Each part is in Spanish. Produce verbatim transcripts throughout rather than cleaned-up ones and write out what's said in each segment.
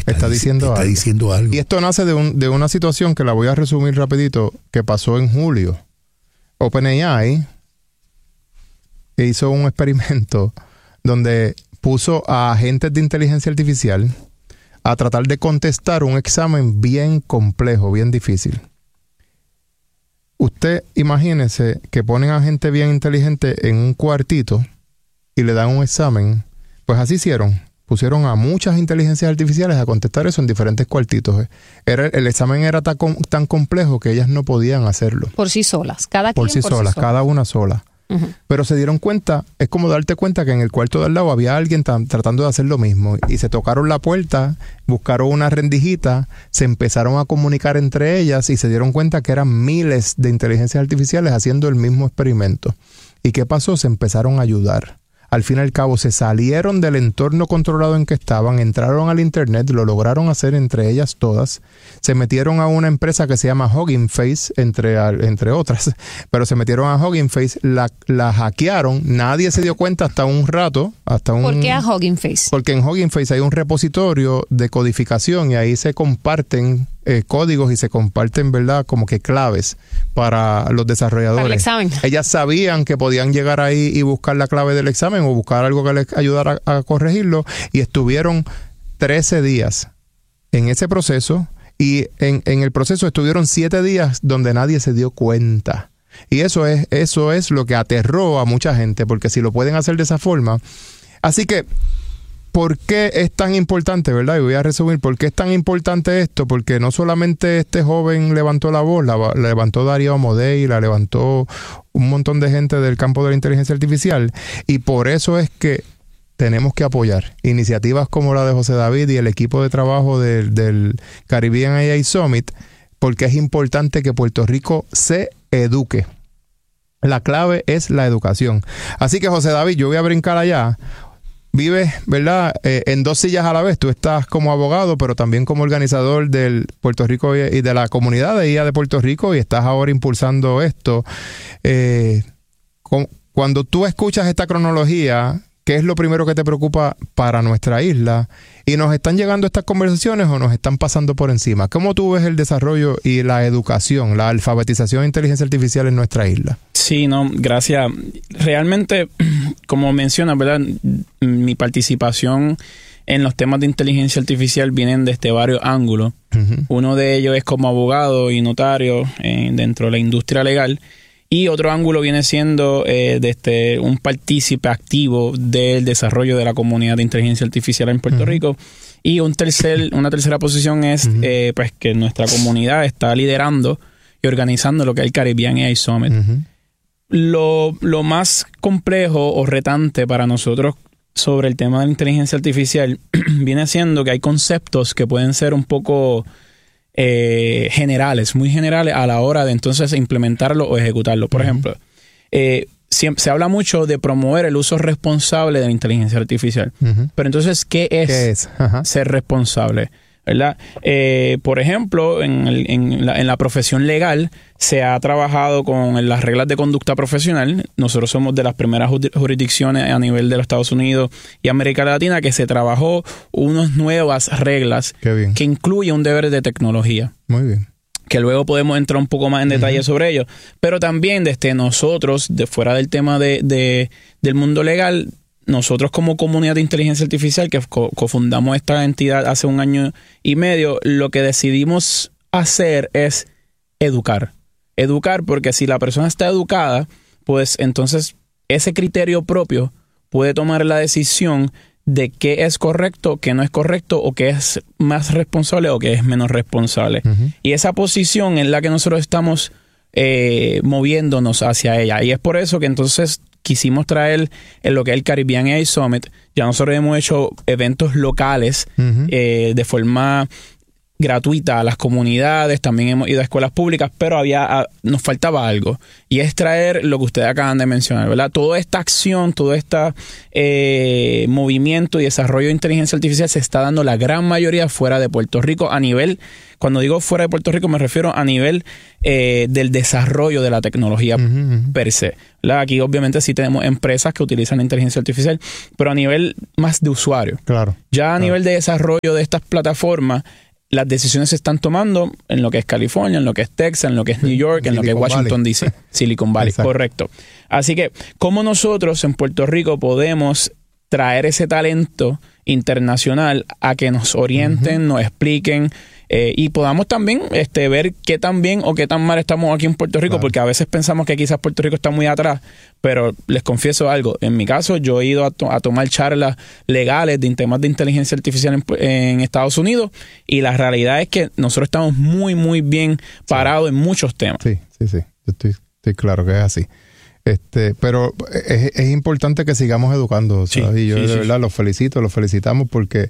está, está, diciendo, está algo. diciendo algo. Y esto nace de, un, de una situación que la voy a resumir rapidito, que pasó en julio. OpenAI hizo un experimento donde puso a agentes de inteligencia artificial a tratar de contestar un examen bien complejo, bien difícil. Usted imagínese que ponen a gente bien inteligente en un cuartito y le dan un examen. Pues así hicieron. Pusieron a muchas inteligencias artificiales a contestar eso en diferentes cuartitos. Era, el examen era tan, tan complejo que ellas no podían hacerlo. Por sí solas, cada quien por sí por solas, sí sola. cada una sola. Uh-huh. Pero se dieron cuenta, es como darte cuenta que en el cuarto de al lado había alguien tan, tratando de hacer lo mismo. Y se tocaron la puerta, buscaron una rendijita, se empezaron a comunicar entre ellas y se dieron cuenta que eran miles de inteligencias artificiales haciendo el mismo experimento. ¿Y qué pasó? Se empezaron a ayudar. Al fin y al cabo se salieron del entorno controlado en que estaban, entraron al internet, lo lograron hacer entre ellas todas, se metieron a una empresa que se llama Hugging Face, entre, entre otras, pero se metieron a Hugging Face, la, la hackearon, nadie se dio cuenta hasta un rato. Hasta un, ¿Por qué a Hugging Face? Porque en Hugging Face hay un repositorio de codificación y ahí se comparten eh, códigos y se comparten, ¿verdad?, como que claves para los desarrolladores. Para el examen. Ellas sabían que podían llegar ahí y buscar la clave del examen o buscar algo que les ayudara a, a corregirlo y estuvieron trece días en ese proceso y en, en el proceso estuvieron siete días donde nadie se dio cuenta. Y eso es, eso es lo que aterró a mucha gente, porque si lo pueden hacer de esa forma. Así que, ¿por qué es tan importante, verdad? Y voy a resumir, ¿por qué es tan importante esto? Porque no solamente este joven levantó la voz, la, la levantó Darío Amodei, la levantó un montón de gente del campo de la inteligencia artificial, y por eso es que tenemos que apoyar iniciativas como la de José David y el equipo de trabajo del, del Caribbean A I Summit, porque es importante que Puerto Rico se eduque. La clave es la educación. Así que, José David, yo voy a brincar allá. Vives, ¿verdad?, eh, en dos sillas a la vez. Tú estás como abogado, pero también como organizador del Puerto Rico y de la comunidad de I A de Puerto Rico, y estás ahora impulsando esto. Eh, con, cuando tú escuchas esta cronología, ¿qué es lo primero que te preocupa para nuestra isla? ¿Y nos están llegando estas conversaciones o nos están pasando por encima? ¿Cómo tú ves el desarrollo y la educación, la alfabetización de inteligencia artificial en nuestra isla? Sí, no, gracias. Realmente, como mencionas, ¿verdad?, mi participación en los temas de inteligencia artificial vienen desde varios ángulos. Uh-huh. Uno de ellos es como abogado y notario eh, dentro de la industria legal. Y otro ángulo viene siendo eh, desde un partícipe activo del desarrollo de la comunidad de inteligencia artificial en Puerto uh-huh. Rico. Y un tercer, una tercera posición es uh-huh. eh, pues que nuestra comunidad está liderando y organizando lo que es el Caribbean A I Summit. Uh-huh. Lo, lo más complejo o retante para nosotros sobre el tema de la inteligencia artificial viene siendo que hay conceptos que pueden ser un poco eh, generales, muy generales a la hora de entonces implementarlo o ejecutarlo. Por uh-huh. ejemplo, eh, siempre, se habla mucho de promover el uso responsable de la inteligencia artificial. Uh-huh. Pero entonces, ¿qué es, ¿Qué es? Uh-huh. ser responsable? ¿Verdad? Eh, por ejemplo, en, el, en, la, en la profesión legal se ha trabajado con las reglas de conducta profesional. Nosotros somos de las primeras jurisdicciones a nivel de los Estados Unidos y América Latina que se trabajó unas nuevas reglas que incluyen un deber de tecnología. Muy bien. Que luego podemos entrar un poco más en detalle uh-huh. sobre ello. Pero también desde nosotros, de fuera del tema de, de, del mundo legal, nosotros como comunidad de inteligencia artificial que co- cofundamos esta entidad hace un año y medio, lo que decidimos hacer es educar. Educar porque si la persona está educada, pues entonces ese criterio propio puede tomar la decisión de qué es correcto, qué no es correcto, o qué es más responsable o qué es menos responsable. Uh-huh. Y esa posición es la que nosotros estamos eh, moviéndonos hacia ella. Y es por eso que entonces quisimos traer en lo que es el Caribbean A I Summit. Ya nosotros hemos hecho eventos locales uh-huh. eh, de forma gratuita a las comunidades, también hemos ido a escuelas públicas, pero había a, nos faltaba algo, y es traer lo que ustedes acaban de mencionar, ¿verdad? Toda esta acción, todo este eh, movimiento y desarrollo de inteligencia artificial se está dando la gran mayoría fuera de Puerto Rico a nivel, cuando digo fuera de Puerto Rico me refiero a nivel eh, del desarrollo de la tecnología uh-huh, uh-huh. per se, ¿verdad? Aquí obviamente sí tenemos empresas que utilizan la inteligencia artificial, pero a nivel más de usuario. Claro. Ya a claro. nivel de desarrollo de estas plataformas, las decisiones se están tomando en lo que es California, en lo que es Texas, en lo que es New York, en lo que es Washington D C, Silicon Valley, correcto. Así que, ¿cómo nosotros en Puerto Rico podemos traer ese talento internacional a que nos orienten, uh-huh. nos expliquen eh, y podamos también este, ver qué tan bien o qué tan mal estamos aquí en Puerto Rico? Claro. Porque a veces pensamos que quizás Puerto Rico está muy atrás, pero les confieso algo, en mi caso yo he ido a, to- a tomar charlas legales de temas de inteligencia artificial en, en Estados Unidos, y la realidad es que nosotros estamos muy muy bien parados sí. en muchos temas. Sí, sí, sí, yo estoy, estoy claro que es así. Este, pero es, es importante que sigamos educando, ¿sabes? Sí, y yo sí, de sí, verdad sí. los felicito, los felicitamos porque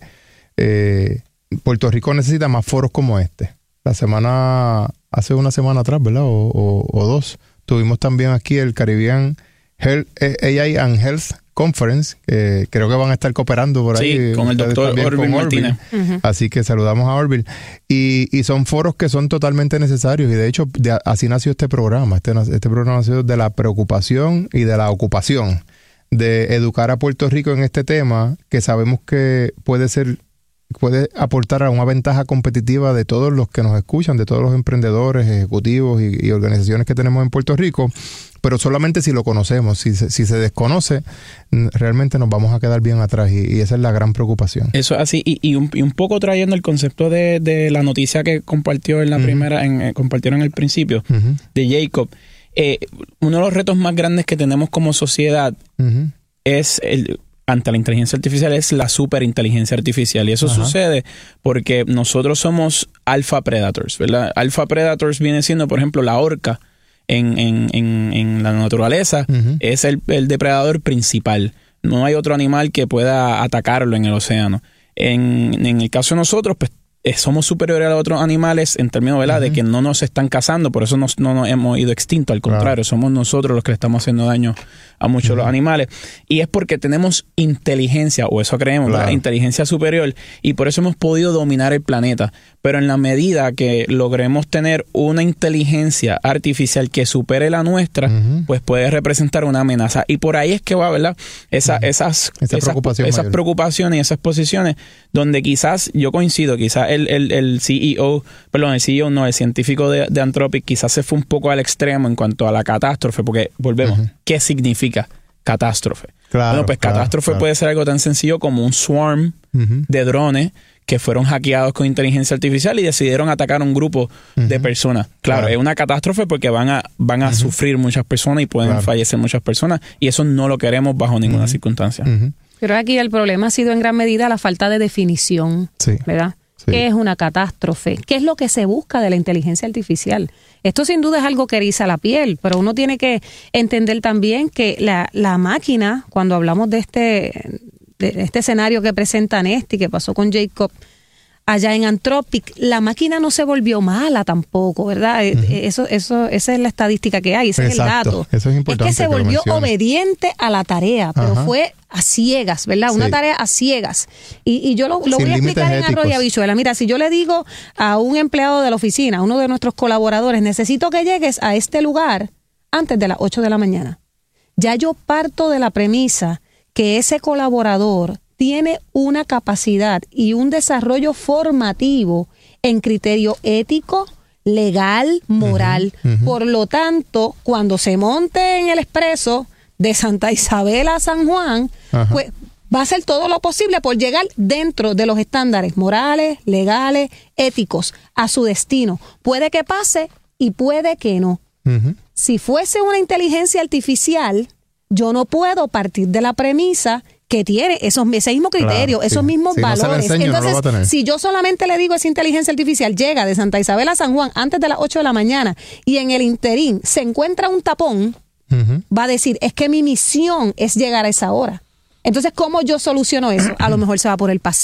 eh, Puerto Rico necesita más foros como este. La semana, hace una semana atrás, ¿verdad? O, o, o dos, tuvimos también aquí el Caribbean Health, A I and Health Conference, que creo que van a estar cooperando por ahí. Sí, con el doctor Orville Martínez. Uh-huh. Así que saludamos a Orville. Y, y son foros que son totalmente necesarios, y de hecho de, así nació este programa. Este, este programa nació de la preocupación y de la ocupación de educar a Puerto Rico en este tema, que sabemos que puede ser puede aportar a una ventaja competitiva de todos los que nos escuchan, de todos los emprendedores, ejecutivos y, y organizaciones que tenemos en Puerto Rico, pero solamente si lo conocemos. Si se, si se desconoce, realmente nos vamos a quedar bien atrás, y, y esa es la gran preocupación. Eso es así, y, y, un, y un poco trayendo el concepto de, de la noticia que compartió en la uh-huh. primera, en, eh, compartieron en el principio, uh-huh. de Jacob. Eh, uno de los retos más grandes que tenemos como sociedad uh-huh. es el ante la inteligencia artificial es la superinteligencia artificial, y eso Ajá. sucede porque nosotros somos alpha predators, ¿verdad? Alpha predators viene siendo, por ejemplo, la orca en, en, en, en la naturaleza, uh-huh. es el, el depredador principal. No hay otro animal que pueda atacarlo en el océano. En, en el caso de nosotros, pues Eh, somos superiores a otros animales en términos, ¿verdad? Uh-huh. de que no nos están cazando, por eso nos, no nos hemos ido extintos, al contrario, claro. somos nosotros los que le estamos haciendo daño a muchos uh-huh. de los animales, y es porque tenemos inteligencia, o eso creemos, claro. ¿verdad? Inteligencia superior, y por eso hemos podido dominar el planeta, pero en la medida que logremos tener una inteligencia artificial que supere la nuestra, uh-huh. pues puede representar una amenaza, y por ahí es que va, ¿verdad? Esa, uh-huh. esas, Esa esas, preocupación esas preocupaciones y esas posiciones donde quizás, yo coincido, quizás El, el, el C E O, perdón, el C E O no, el científico de, de Anthropic quizás se fue un poco al extremo en cuanto a la catástrofe, porque volvemos, uh-huh. ¿qué significa catástrofe? Claro, bueno, pues claro, catástrofe claro. puede ser algo tan sencillo como un swarm uh-huh. de drones que fueron hackeados con inteligencia artificial y decidieron atacar a un grupo uh-huh. de personas. Claro, claro, es una catástrofe porque van a, van a uh-huh. sufrir muchas personas y pueden claro. fallecer muchas personas, y eso no lo queremos bajo ninguna uh-huh. circunstancia. Uh-huh. Pero aquí el problema ha sido en gran medida la falta de definición, sí. ¿verdad? Sí. ¿Qué es una catástrofe? ¿Qué es lo que se busca de la inteligencia artificial? Esto sin duda es algo que eriza la piel, pero uno tiene que entender también que la, la máquina, cuando hablamos de este, de este escenario que presenta Néstor, que pasó con Jacob allá en Anthropic, la máquina no se volvió mala tampoco, ¿verdad? Uh-huh. Eso, eso, esa es la estadística que hay, ese Exacto. es el dato. Eso es importante. Es que se que volvió obediente a la tarea, pero Ajá. fue a ciegas, ¿verdad? Una sí. tarea a ciegas. Y, y yo lo, lo voy a explicar en arroz y habichuela. Mira, si yo le digo a un empleado de la oficina, a uno de nuestros colaboradores, necesito que llegues a este lugar antes de las ocho de la mañana. Ya yo parto de la premisa que ese colaborador tiene una capacidad y un desarrollo formativo en criterio ético, legal, moral. Uh-huh, uh-huh. Por lo tanto, cuando se monte en el expreso de Santa Isabel a San Juan, uh-huh. pues va a hacer todo lo posible por llegar dentro de los estándares morales, legales, éticos, a su destino. Puede que pase y puede que no. Uh-huh. Si fuese una inteligencia artificial, yo no puedo partir de la premisa que tiene esos, ese mismo criterio, claro, esos sí. mismos si valores. No enseño, Entonces, no si yo solamente le digo a esa inteligencia artificial, llega de Santa Isabel a San Juan antes de las ocho de la mañana y en el interín se encuentra un tapón, uh-huh. va a decir, es que mi misión es llegar a esa hora. Entonces, ¿cómo yo soluciono eso? A lo mejor se va por el paseo.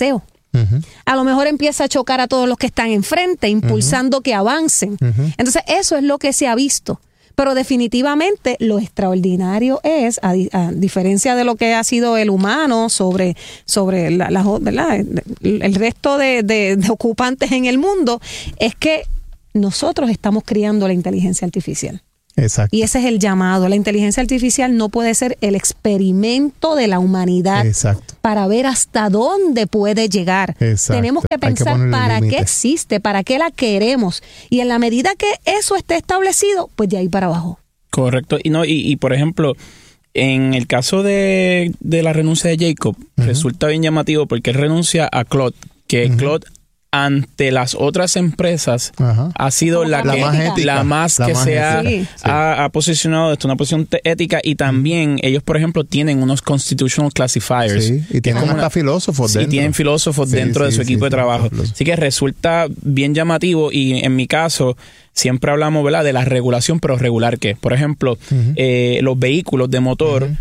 Uh-huh. A lo mejor empieza a chocar a todos los que están enfrente, impulsando uh-huh. que avancen. Uh-huh. Entonces, eso es lo que se ha visto. Pero definitivamente lo extraordinario es, a, a diferencia de lo que ha sido el humano sobre, sobre la, la, ¿verdad? el resto de, de, de ocupantes en el mundo, es que nosotros estamos criando la inteligencia artificial. Exacto. Y ese es el llamado. La inteligencia artificial no puede ser el experimento de la humanidad. Exacto. Para ver hasta dónde puede llegar. Exacto. Tenemos que pensar que para límites. Qué existe, para qué la queremos. Y en la medida que eso esté establecido, pues de ahí para abajo. Correcto. Y no y, y por ejemplo, en el caso de, de la renuncia de Jacob, uh-huh. resulta bien llamativo porque él renuncia a Claude, que uh-huh. Claude ante las otras empresas Ajá. ha sido la, la, que, más ética. la más la que más se ha, sí. ha, ha posicionado esto, una posición ética, y también ellos, por ejemplo, tienen unos constitutional classifiers. Sí, y tienen hasta una, filósofos sí, dentro. Y tienen filósofos sí, dentro sí, de su sí, equipo sí, de trabajo. Sí. Así que resulta bien llamativo, y en mi caso siempre hablamos, ¿verdad?, de la regulación, pero regular qué. Por ejemplo, uh-huh. eh, los vehículos de motor uh-huh.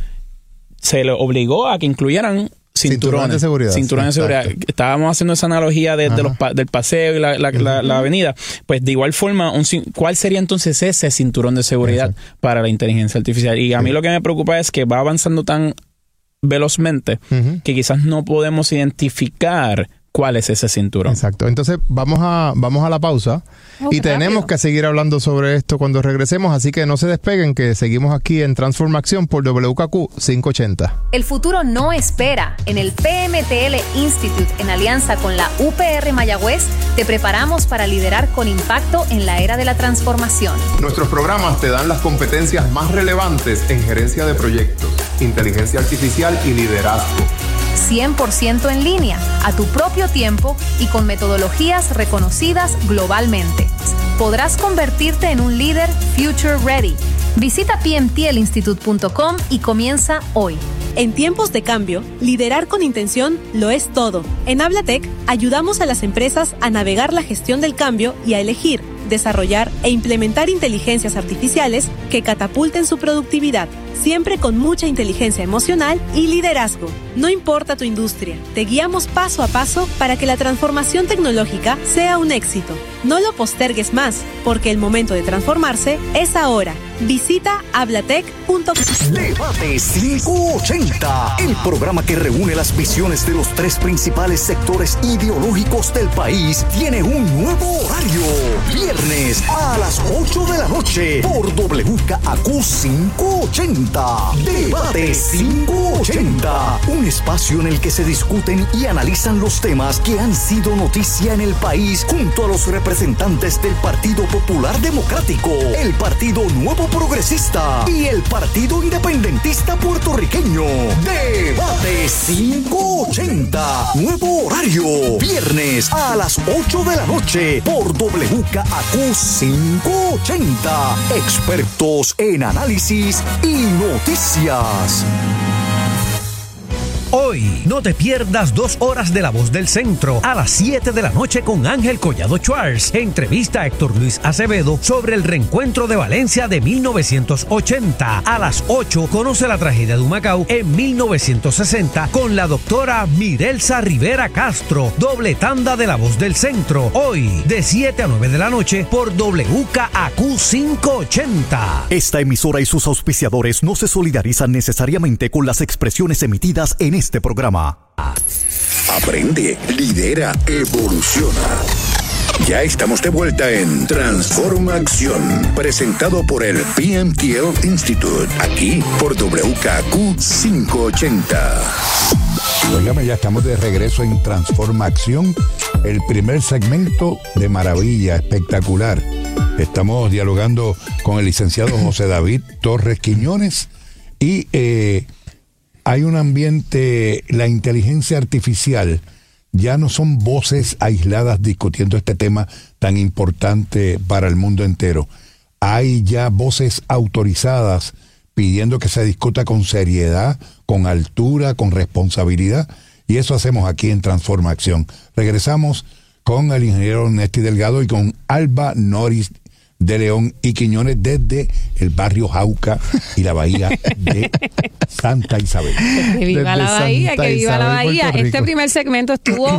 se les obligó a que incluyeran Cinturones de seguridad. Cinturones de seguridad. Estábamos haciendo esa analogía de, de los pa, del paseo y la, la, uh-huh. la, la avenida. Pues de igual forma, un, ¿cuál sería entonces ese cinturón de seguridad Exacto. para la inteligencia artificial? Y a sí. mí lo que me preocupa es que va avanzando tan velozmente uh-huh. que quizás no podemos identificar cuál es ese cinturón. Exacto. Entonces vamos a, vamos a la pausa oh, y tenemos rápido. que seguir hablando sobre esto cuando regresemos, así que no se despeguen, que seguimos aquí en Transforma Acción por W K Q quinientos ochenta. El futuro no espera. En el P M T L Institute, en alianza con la U P R Mayagüez, te preparamos para liderar con impacto en la era de la transformación. Nuestros programas te dan las competencias más relevantes en gerencia de proyectos, inteligencia artificial y liderazgo. cien por ciento en línea, a tu propio tiempo y con metodologías reconocidas globalmente. Podrás convertirte en un líder future ready. Visita p m t l institute punto com y comienza hoy. En tiempos de cambio, liderar con intención lo es todo. En Hablatec ayudamos a las empresas a navegar la gestión del cambio y a elegir, desarrollar e implementar inteligencias artificiales que catapulten su productividad, siempre con mucha inteligencia emocional y liderazgo. No importa tu industria, te guiamos paso a paso para que la transformación tecnológica sea un éxito. No lo postergues más, porque el momento de transformarse es ahora. Visita hablatec punto com. Debate quinientos ochenta, el programa que reúne las visiones de los tres principales sectores ideológicos del país, tiene un nuevo horario. Viernes a las ocho de la noche por W K Q quinientos ochenta. Debate quinientos ochenta, un espacio en el que se discuten y analizan los temas que han sido noticia en el país junto a los representantes del Partido Popular Democrático, el Partido Nuevo Progresista y el Partido Independentista Puertorriqueño. Debate quinientos ochenta, nuevo horario, viernes a las ocho de la noche por W K Q quinientos ochenta. Expertos en análisis y noticias. Hoy, no te pierdas dos horas de La Voz del Centro a las siete de la noche con Ángel Collado Schwartz. Entrevista a Héctor Luis Acevedo sobre el reencuentro de Valencia de mil novecientos ochenta. A las ocho, conoce la tragedia de Humacao en mil novecientos sesenta con la doctora Mirelsa Rivera Castro. Doble tanda de La Voz del Centro. Hoy, de siete a nueve de la noche por W K Q quinientos ochenta. Esta emisora y sus auspiciadores no se solidarizan necesariamente con las expresiones emitidas en este programa. Aprende, lidera, evoluciona. Ya estamos de vuelta en Transforma Acción, presentado por el P M T L Institute, aquí por W K Q quinientos ochenta. Óigame, ya estamos de regreso en Transforma Acción, el primer segmento de maravilla, espectacular. Estamos dialogando con el licenciado José David Torres Quiñones y eh, hay un ambiente, la inteligencia artificial, ya no son voces aisladas discutiendo este tema tan importante para el mundo entero. Hay ya voces autorizadas pidiendo que se discuta con seriedad, con altura, con responsabilidad, y eso hacemos aquí en Transforma Acción. Regresamos con el ingeniero Néstor Delgado y con Alba Noris de León y Quiñones desde el barrio Jauca y la bahía de Santa Isabel. Que viva desde la bahía, Santa que viva Isabel, la bahía. Este primer segmento estuvo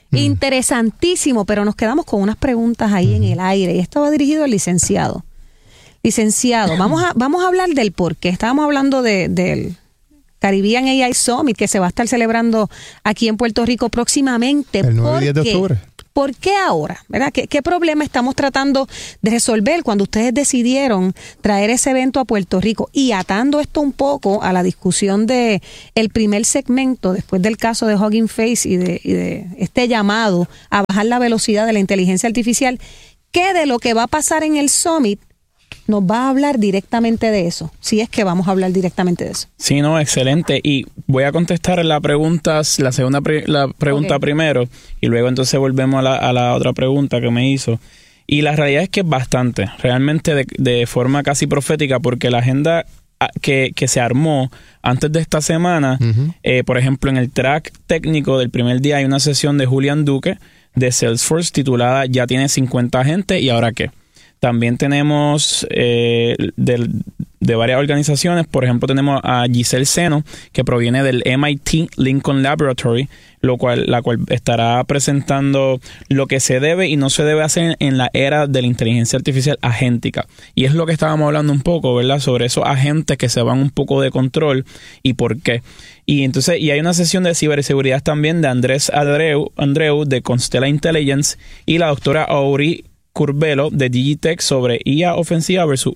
Mm. Interesantísimo, pero nos quedamos con unas preguntas ahí mm. en el aire. Y esto va dirigido al licenciado. Licenciado, vamos a, vamos a hablar del por qué. Estábamos hablando de, del Caribbean A I Summit que se va a estar celebrando aquí en Puerto Rico próximamente. El nueve y diez de octubre. ¿Por qué ahora? ¿Verdad? ¿Qué, ¿Qué problema estamos tratando de resolver cuando ustedes decidieron traer ese evento a Puerto Rico? Y atando esto un poco a la discusión de el primer segmento, después del caso de Hugging Face y de, y de este llamado a bajar la velocidad de la inteligencia artificial, ¿qué de lo que va a pasar en el Summit nos va a hablar directamente de eso? Si es que vamos a hablar directamente de eso. Sí, no, excelente. Y voy a contestar la pregunta, la segunda pre, la pregunta okay. primero, y luego entonces volvemos a la, a la otra pregunta que me hizo. Y la realidad es que es bastante, realmente de, de forma casi profética, porque la agenda que, que se armó antes de esta semana, uh-huh. eh, por ejemplo, en el track técnico del primer día hay una sesión de Julian Duque de Salesforce titulada Ya tiene cincuenta gente y ahora qué. También tenemos eh, de, de varias organizaciones, por ejemplo tenemos a Giselle Seno, que proviene del M I T Lincoln Laboratory, lo cual, la cual estará presentando lo que se debe y no se debe hacer en la era de la inteligencia artificial agéntica. Y es lo que estábamos hablando un poco, ¿verdad? Sobre esos agentes que se van un poco de control y por qué. Y entonces, y hay una sesión de ciberseguridad también de Andrés Andreu, Andreu de Constella Intelligence y la doctora Auri Curbelo de Digitech sobre I A ofensiva versus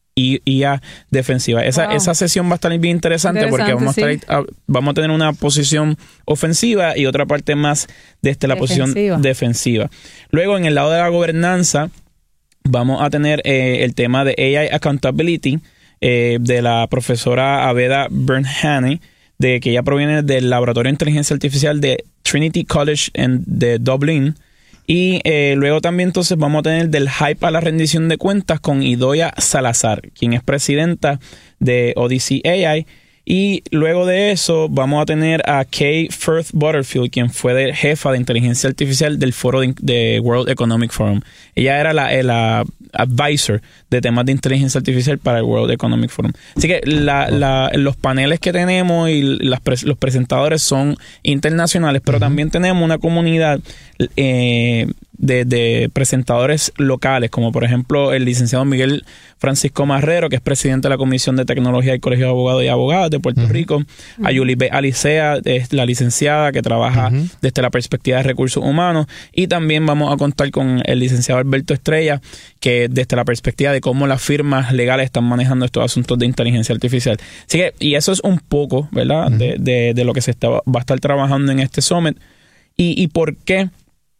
I A defensiva. Esa, wow. esa sesión va a estar bien interesante, interesante porque vamos, sí. a estar, vamos a tener una posición ofensiva y otra parte más desde la defensiva. Posición defensiva. Luego, en el lado de la gobernanza, vamos a tener eh, el tema de A I Accountability eh, de la profesora Aveda Bernhane, de que ella proviene del Laboratorio de Inteligencia Artificial de Trinity College en, de Dublín. Y eh, luego también entonces vamos a tener del hype a la rendición de cuentas con Idoia Salazar, quien es presidenta de Odyssey A I. Y luego de eso vamos a tener a Kay Firth Butterfield, quien fue de jefa de inteligencia artificial del foro de, de World Economic Forum. Ella era la, la advisor de temas de inteligencia artificial para el World Economic Forum. Así que la, la, los paneles que tenemos y las, los presentadores son internacionales, pero uh-huh. también tenemos una comunidad eh, de, de presentadores locales, como por ejemplo el licenciado Miguel Francisco Marrero, que es presidente de la Comisión de Tecnología del Colegio de Abogados y Abogadas de Puerto uh-huh. Rico. A Yulibet Alicea, es la licenciada que trabaja uh-huh. desde la perspectiva de recursos humanos. Y también vamos a contar con el licenciado Alberto Estrella, que desde la perspectiva de cómo las firmas legales están manejando estos asuntos de inteligencia artificial. Así que, y eso es un poco, ¿verdad?, uh-huh. de, de, de lo que se está, va a estar trabajando en este Summit. Y, y por qué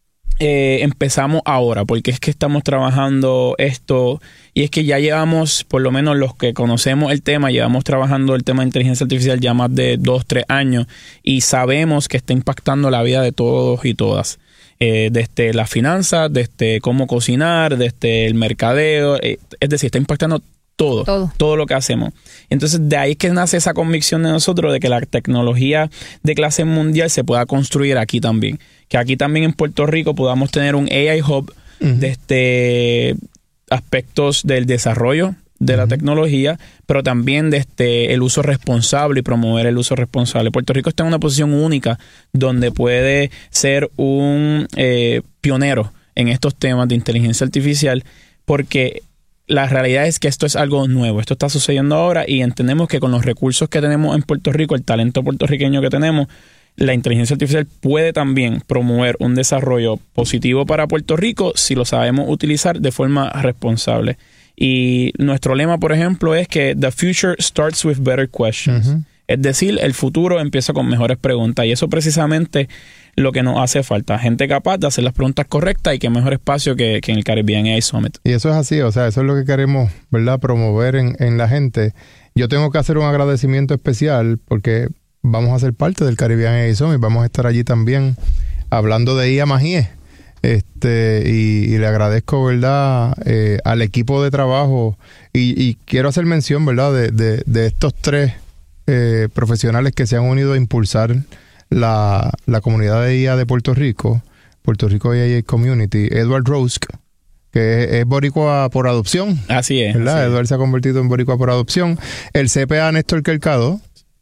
Eh, empezamos ahora, porque es que estamos trabajando esto y es que ya llevamos, por lo menos los que conocemos el tema, llevamos trabajando el tema de inteligencia artificial ya más de dos, tres años y sabemos que está impactando la vida de todos y todas, eh, desde las finanzas, desde cómo cocinar, desde el mercadeo, eh, es decir, está impactando Todo, todo, todo lo que hacemos. Entonces, de ahí es que nace esa convicción de nosotros de que la tecnología de clase mundial se pueda construir aquí también. Que aquí también en Puerto Rico podamos tener un A I Hub uh-huh. desde aspectos del desarrollo de uh-huh. la tecnología, pero también desde el uso responsable y promover el uso responsable. Puerto Rico está en una posición única donde puede ser un eh, pionero en estos temas de inteligencia artificial, porque la realidad es que esto es algo nuevo, esto está sucediendo ahora y entendemos que con los recursos que tenemos en Puerto Rico, el talento puertorriqueño que tenemos, la inteligencia artificial puede también promover un desarrollo positivo para Puerto Rico si lo sabemos utilizar de forma responsable. Y nuestro lema, por ejemplo, es que the future starts with better questions. Uh-huh. Es decir, el futuro empieza con mejores preguntas y eso precisamente lo que nos hace falta. Gente capaz de hacer las preguntas correctas y que mejor espacio que, que en el Caribbean A I Summit. Y eso es así, o sea, eso es lo que queremos, ¿verdad?, promover en, en la gente. Yo tengo que hacer un agradecimiento especial porque vamos a ser parte del Caribbean A I Summit, vamos a estar allí también hablando de I A Magie. Este, y, y le agradezco, ¿verdad?, eh, al equipo de trabajo y, y quiero hacer mención, ¿verdad?, de, de, de estos tres eh, profesionales que se han unido a impulsar La, la comunidad de I A de Puerto Rico, Puerto Rico A I Community. Edward Rosk, que es, es boricua por adopción. Así es. ¿Verdad? Así Edward es. se ha convertido en boricua por adopción. El C P A Néstor Quercado,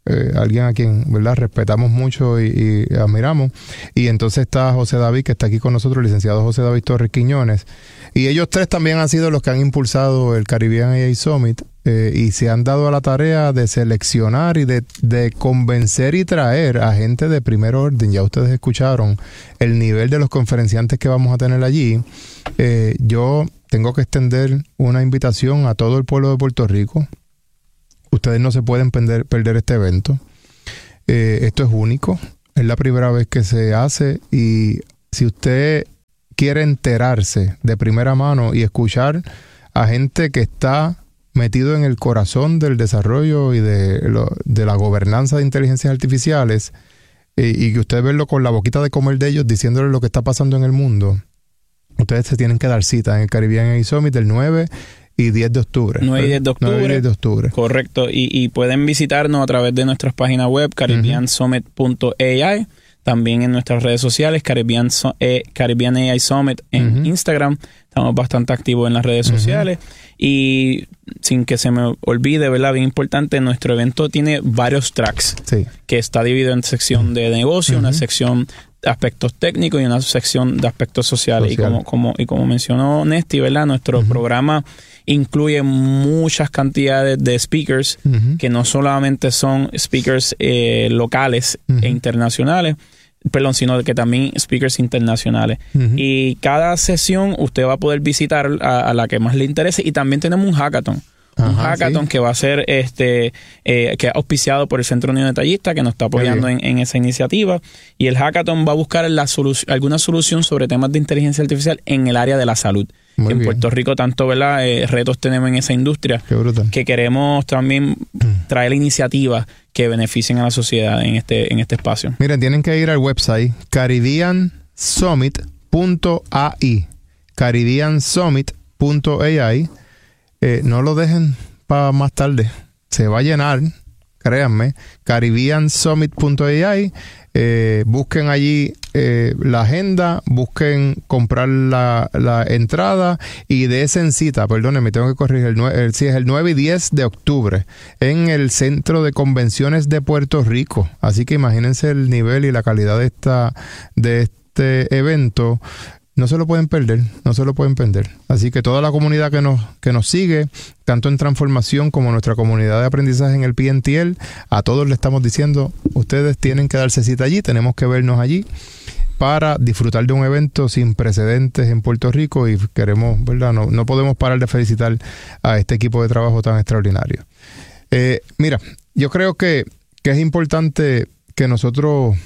eh, alguien a quien, ¿verdad?, respetamos mucho y, y admiramos. Y entonces está José David, que está aquí con nosotros, el licenciado José David Torres Quiñones. Y ellos tres también han sido los que han impulsado el Caribbean A I Summit eh, y se han dado a la tarea de seleccionar y de, de convencer y traer a gente de primer orden. Ya ustedes escucharon el nivel de los conferenciantes que vamos a tener allí. Eh, yo tengo que extender una invitación a todo el pueblo de Puerto Rico. Ustedes no se pueden perder, perder este evento. Eh, esto es único. Es la primera vez que se hace y si usted quiere enterarse de primera mano y escuchar a gente que está metido en el corazón del desarrollo y de, lo, de la gobernanza de inteligencias artificiales eh, y que usted verlo con la boquita de comer de ellos diciéndole lo que está pasando en el mundo, ustedes se tienen que dar cita en el Caribbean A I Summit del nueve y diez de octubre. nueve y diez de octubre. nueve y diez de octubre. Correcto. Y, y pueden visitarnos a través de nuestras páginas web, caribbean summit punto a i. También en nuestras redes sociales, Caribbean, eh, Caribbean A I Summit en uh-huh. Instagram. Estamos bastante activos en las redes uh-huh. sociales. Y sin que se me olvide, ¿verdad?, bien importante, nuestro evento tiene varios tracks. Sí. Que está dividido en sección de negocio, uh-huh. una sección de aspectos técnicos y una sección de aspectos sociales. Social. Y como, como, y como mencionó Nesty, ¿verdad?, nuestro uh-huh. programa incluye muchas cantidades de speakers uh-huh. que no solamente son speakers eh, locales uh-huh. e internacionales, perdón, sino que también speakers internacionales. Uh-huh. Y cada sesión usted va a poder visitar a, a la que más le interese. Y también tenemos un hackathon. Ajá, un hackathon sí. que va a ser este eh, que es auspiciado por el Centro Unión Detallista, que nos está apoyando en, en esa iniciativa. Y el hackathon va a buscar la solu- alguna solución sobre temas de inteligencia artificial en el área de la salud. Muy en bien. Puerto Rico tanto, ¿verdad?, eh, retos tenemos en esa industria que queremos también traer iniciativas que beneficien a la sociedad en este en este espacio. Miren, tienen que ir al website caribbean summit punto a i caribbean summit punto a i. Eh, no lo dejen para más tarde, se va a llenar, créanme. caribbean summit punto a i. Eh, busquen allí eh, la agenda, busquen comprar la, la entrada y desen cita, perdónenme, tengo que corregir, el, el, sí, es el nueve y diez de octubre en el Centro de Convenciones de Puerto Rico. Así que imagínense el nivel y la calidad de, esta, de este evento. No se lo pueden perder, no se lo pueden perder. Así que toda la comunidad que nos que nos sigue, tanto en Transformación como nuestra comunidad de aprendizaje en el P N T L, a todos le estamos diciendo, ustedes tienen que darse cita allí, tenemos que vernos allí para disfrutar de un evento sin precedentes en Puerto Rico y queremos, ¿verdad? No, no podemos parar de felicitar a este equipo de trabajo tan extraordinario. Eh, mira, yo creo que, que es importante que nosotros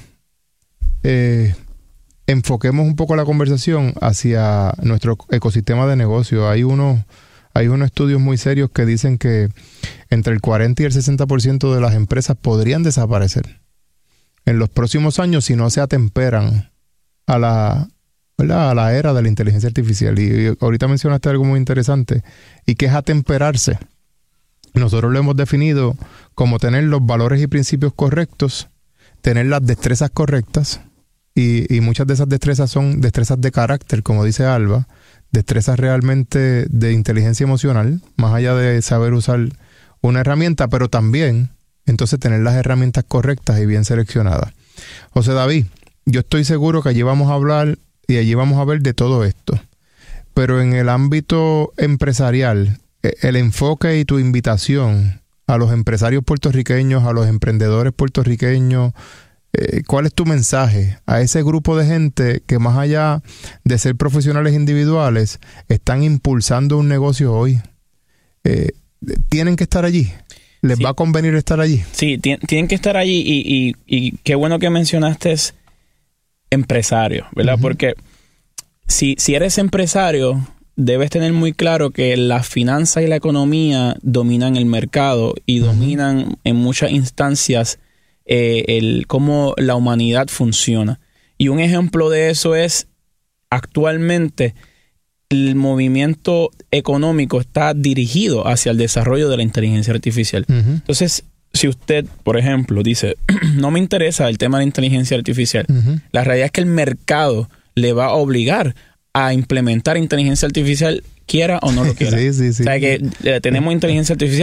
Eh, enfoquemos un poco la conversación hacia nuestro ecosistema de negocio. Hay unos, hay unos estudios muy serios que dicen que entre el cuarenta y el sesenta por ciento de las empresas podrían desaparecer en los próximos años si no se atemperan a la, ¿verdad?, a la era de la inteligencia artificial. Y, y ahorita mencionaste algo muy interesante, y que es atemperarse. Nosotros lo hemos definido como tener los valores y principios correctos, tener las destrezas correctas. Y, y muchas de esas destrezas son destrezas de carácter, como dice Alba, destrezas realmente de inteligencia emocional, más allá de saber usar una herramienta, pero también entonces tener las herramientas correctas y bien seleccionadas. José David, yo estoy seguro que allí vamos a hablar y allí vamos a ver de todo esto, pero en el ámbito empresarial, el enfoque y tu invitación a los empresarios puertorriqueños, a los emprendedores puertorriqueños, Eh, ¿cuál es tu mensaje a ese grupo de gente que, más allá de ser profesionales individuales, están impulsando un negocio hoy? Eh, ¿Tienen que estar allí? ¿Les sí. va a convenir estar allí? Sí, t- tienen que estar allí y, y, y qué bueno que mencionaste es empresario, ¿verdad? Uh-huh. Porque si, si eres empresario, debes tener muy claro que la finanza y la economía dominan el mercado y uh-huh. dominan en muchas instancias Eh, el cómo la humanidad funciona. Y un ejemplo de eso es actualmente el movimiento económico está dirigido hacia el desarrollo de la inteligencia artificial. Uh-huh. Entonces, si usted, por ejemplo, dice, no me interesa el tema de la inteligencia artificial, uh-huh. la realidad es que el mercado le va a obligar a implementar inteligencia artificial, quiera o no lo quiera. Sí, sí, sí. O sea, que eh, tenemos inteligencia artificial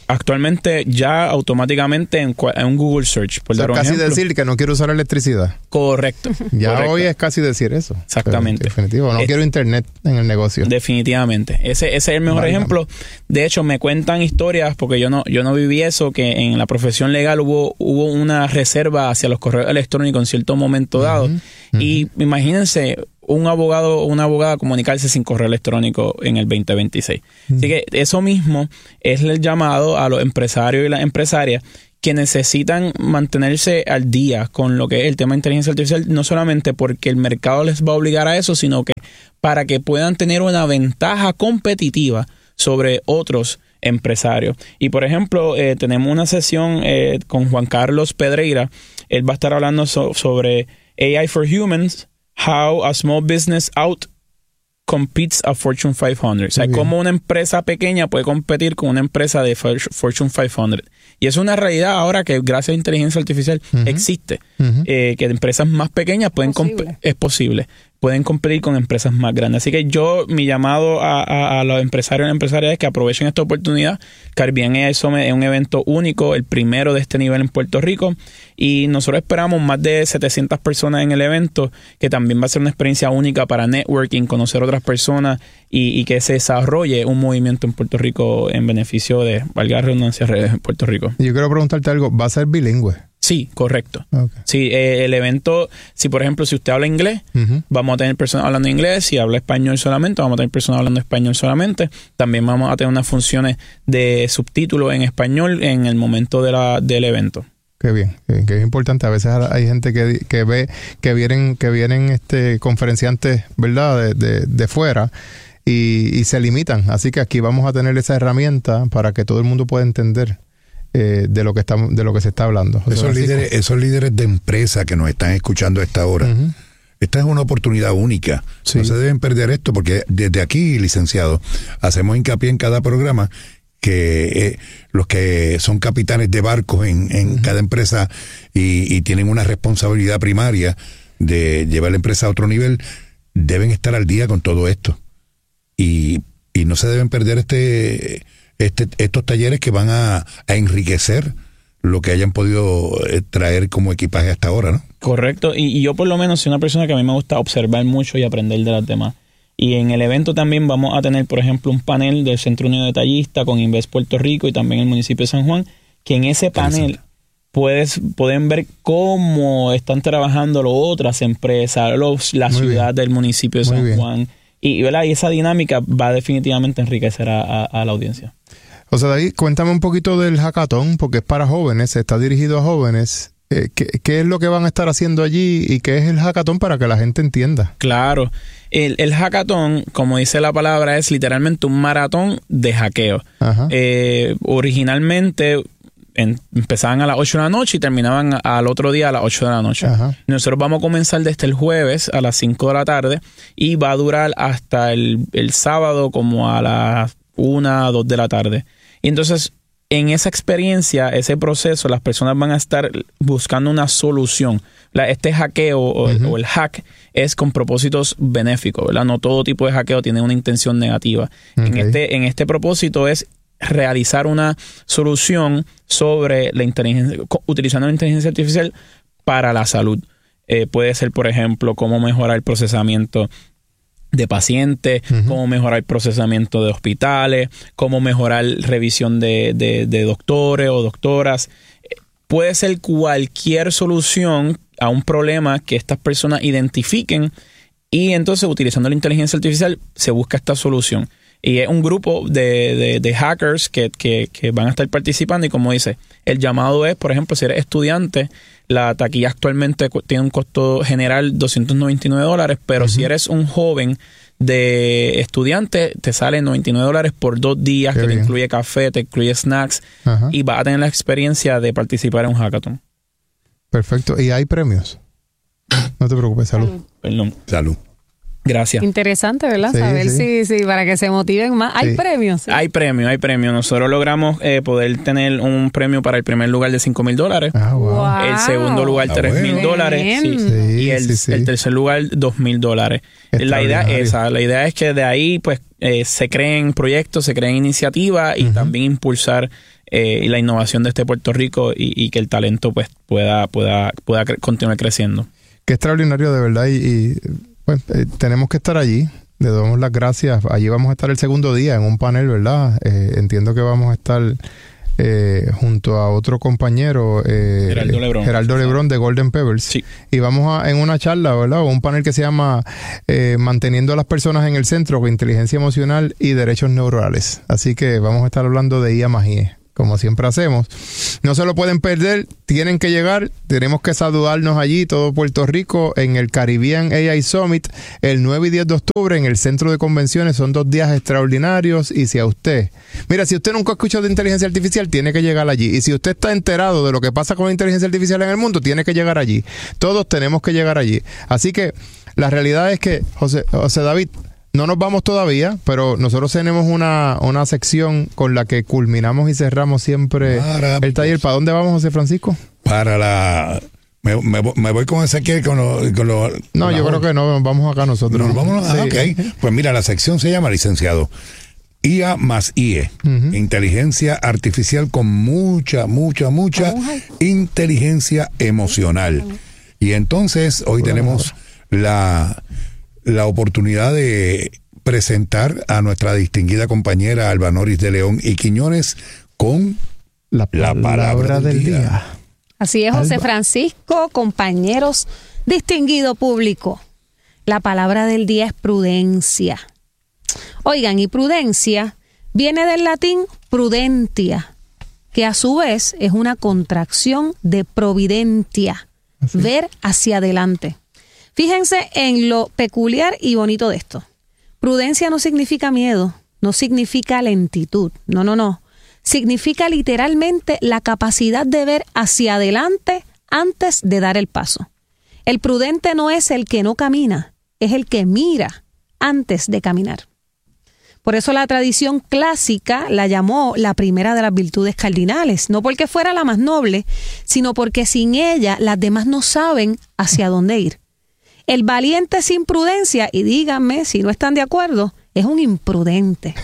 actualmente ya automáticamente en, en un Google Search. Por o sea, dar un casi ejemplo. decir que no quiero usar electricidad. Correcto. Ya correcto. hoy es casi decir eso. Exactamente. Definitivo. No es, quiero internet en el negocio. Definitivamente. Ese, ese es el mejor Válgame. ejemplo. De hecho, me cuentan historias, porque yo no, yo no viví eso, que en la profesión legal hubo, hubo una reserva hacia los correos electrónicos en cierto momento dado. Uh-huh. Uh-huh. Y imagínense, un abogado o una abogada comunicarse sin correo electrónico en el veinte veintiséis. Mm. Así que eso mismo es el llamado a los empresarios y las empresarias que necesitan mantenerse al día con lo que es el tema de inteligencia artificial, no solamente porque el mercado les va a obligar a eso, sino que para que puedan tener una ventaja competitiva sobre otros empresarios. Y por ejemplo, eh, tenemos una sesión eh, con Juan Carlos Pedreira. Él va a estar hablando so- sobre A I for Humans, How a Small Business Out Competes a Fortune quinientos. O sea, cómo una empresa pequeña puede competir con una empresa de Fortune quinientos. Y es una realidad ahora que gracias a inteligencia artificial uh-huh. existe. Uh-huh. Eh, que empresas más pequeñas pueden comp- es posible. Pueden competir con empresas más grandes. Así que yo, mi llamado a, a, a los empresarios y empresarias es que aprovechen esta oportunidad. Caribbean A I Summit es un evento único, el primero de este nivel en Puerto Rico. Y nosotros esperamos más de setecientas personas en el evento, que también va a ser una experiencia única para networking, conocer otras personas y, y que se desarrolle un movimiento en Puerto Rico en beneficio de, valga la redundancia, en Puerto Rico. Yo quiero preguntarte algo, ¿va a ser bilingüe? Sí, correcto. Okay. Sí, eh, el evento, si por ejemplo, si usted habla inglés, uh-huh. vamos a tener personas hablando inglés. Si habla español solamente, vamos a tener personas hablando español solamente. También vamos a tener unas funciones de subtítulos en español en el momento de la, del evento. Qué bien, qué bien, que es importante. A veces hay gente que, que ve que vienen que vienen este conferenciantes, ¿verdad?, de, de, de fuera y, y se limitan. Así que aquí vamos a tener esa herramienta para que todo el mundo pueda entender Eh, de lo que estamos, de lo que se está hablando. Esos líderes, esos líderes de empresa que nos están escuchando a esta hora, uh-huh. esta es una oportunidad única. Sí. No se deben perder esto, porque desde aquí, licenciado, hacemos hincapié en cada programa que eh, los que son capitanes de barcos en, en uh-huh. cada empresa y, y tienen una responsabilidad primaria de llevar la empresa a otro nivel, deben estar al día con todo esto. Y, y no se deben perder este Este, estos talleres que van a, a enriquecer lo que hayan podido eh, traer como equipaje hasta ahora, ¿no? Correcto, y, y yo por lo menos soy una persona que a mí me gusta observar mucho y aprender de las demás. Y en el evento también vamos a tener, por ejemplo, un panel del Centro Unido Detallista con Invest Puerto Rico y también el municipio de San Juan, que en ese panel puedes, pueden ver cómo están trabajando las otras empresas, los, la Muy ciudad bien. del municipio de Muy San bien. Juan. Y, ¿verdad? y esa dinámica va definitivamente a enriquecer a, a, a la audiencia. José David, cuéntame un poquito del hackathon, porque es para jóvenes, está dirigido a jóvenes. Eh, ¿qué, ¿Qué es lo que van a estar haciendo allí y qué es el hackathon para que la gente entienda? Claro, el, el hackathon, como dice la palabra, es literalmente un maratón de hackeo. Ajá. Eh, originalmente en, empezaban a las ocho de la noche y terminaban al otro día a las ocho de la noche. Ajá. Nosotros vamos a comenzar desde el jueves a las cinco de la tarde y va a durar hasta el, el sábado como a las una, dos de la tarde. Y entonces, en esa experiencia, ese proceso, las personas van a estar buscando una solución. La, este hackeo o, uh-huh. o el hack es con propósitos benéficos, ¿verdad? No todo tipo de hackeo tiene una intención negativa. Okay. En este, en este propósito es realizar una solución sobre la inteligencia, utilizando la inteligencia artificial para la salud. Eh, puede ser, por ejemplo, cómo mejorar el procesamiento de pacientes, uh-huh. cómo mejorar el procesamiento de hospitales, cómo mejorar revisión de, de, de doctores o doctoras. Puede ser cualquier solución a un problema que estas personas identifiquen y entonces utilizando la inteligencia artificial se busca esta solución. Y es un grupo de, de, de hackers que, que, que van a estar participando y como dice, el llamado es, por ejemplo, si eres estudiante, la taquilla actualmente tiene un costo general doscientos noventa y nueve dólares, pero uh-huh. si eres un joven de estudiante, te sale noventa y nueve dólares por dos días, Qué que bien. te incluye café, te incluye snacks uh-huh. y vas a tener la experiencia de participar en un hackathon. Perfecto. ¿Y hay premios? No te preocupes, salud. Salud. Perdón. Salud. Gracias. Interesante, ¿verdad? Sí, Saber sí. si, si para que se motiven más. ¿Hay sí. premios? ¿Sí? Hay premios, hay premios. Nosotros logramos eh, poder tener un premio para el primer lugar de cinco mil dólares. Ah, wow. El segundo lugar, ah, tres mil dólares. Sí. Sí, y el, sí, sí. el tercer lugar, dos mil dólares. La idea es esa. La idea es que de ahí pues eh, se creen proyectos, se creen iniciativas y uh-huh. también impulsar eh, y la innovación de este Puerto Rico y, y que el talento pues pueda, pueda, pueda cre- continuar creciendo. Qué extraordinario, de verdad, y, y pues, eh, tenemos que estar allí. Le damos las gracias. Allí vamos a estar el segundo día en un panel, ¿verdad? Eh, entiendo que vamos a estar eh, junto a otro compañero, eh, Geraldo Lebrón. Geraldo Lebrón de Golden Pebbles. Sí. Y vamos a, en una charla, ¿verdad? Un panel que se llama eh, Manteniendo a las personas en el centro con inteligencia emocional y derechos neurales. Así que vamos a estar hablando de I A más I E, como siempre hacemos. No se lo pueden perder, tienen que llegar, tenemos que saludarnos allí, todo Puerto Rico, en el Caribbean A I Summit, el nueve y diez de octubre, en el Centro de Convenciones. Son dos días extraordinarios, y si a usted, mira, si usted nunca ha escuchado de inteligencia artificial, tiene que llegar allí, y si usted está enterado de lo que pasa con la inteligencia artificial en el mundo, tiene que llegar allí. Todos tenemos que llegar allí. Así que la realidad es que, José, José David, no nos vamos todavía, pero nosotros tenemos una, una sección con la que culminamos y cerramos siempre el taller. ¿Para dónde vamos, José Francisco? Para la... Me, me, me voy con Ezequiel con lo, con lo, No, yo creo que no, vamos acá nosotros. ¿Nos vamos? Ah, sí. Ok. Pues mira, la sección se llama, licenciado, I A más I E. Uh-huh. Inteligencia artificial con mucha, mucha, mucha inteligencia emocional. Y entonces hoy tenemos la... la oportunidad de presentar a nuestra distinguida compañera Alba Noris de León y Quiñones con la palabra, la palabra del día. día. Así es, José Alba. Francisco, compañeros, distinguido público. La palabra del día es prudencia. Oigan, y prudencia viene del latín prudentia, que a su vez es una contracción de providentia, Así. ver hacia adelante. Fíjense en lo peculiar y bonito de esto. Prudencia no significa miedo, no significa lentitud, no, no, no. Significa literalmente la capacidad de ver hacia adelante antes de dar el paso. El prudente no es el que no camina, es el que mira antes de caminar. Por eso la tradición clásica la llamó la primera de las virtudes cardinales, no porque fuera la más noble, sino porque sin ella las demás no saben hacia dónde ir. El valiente sin prudencia, y díganme si no están de acuerdo, es un imprudente.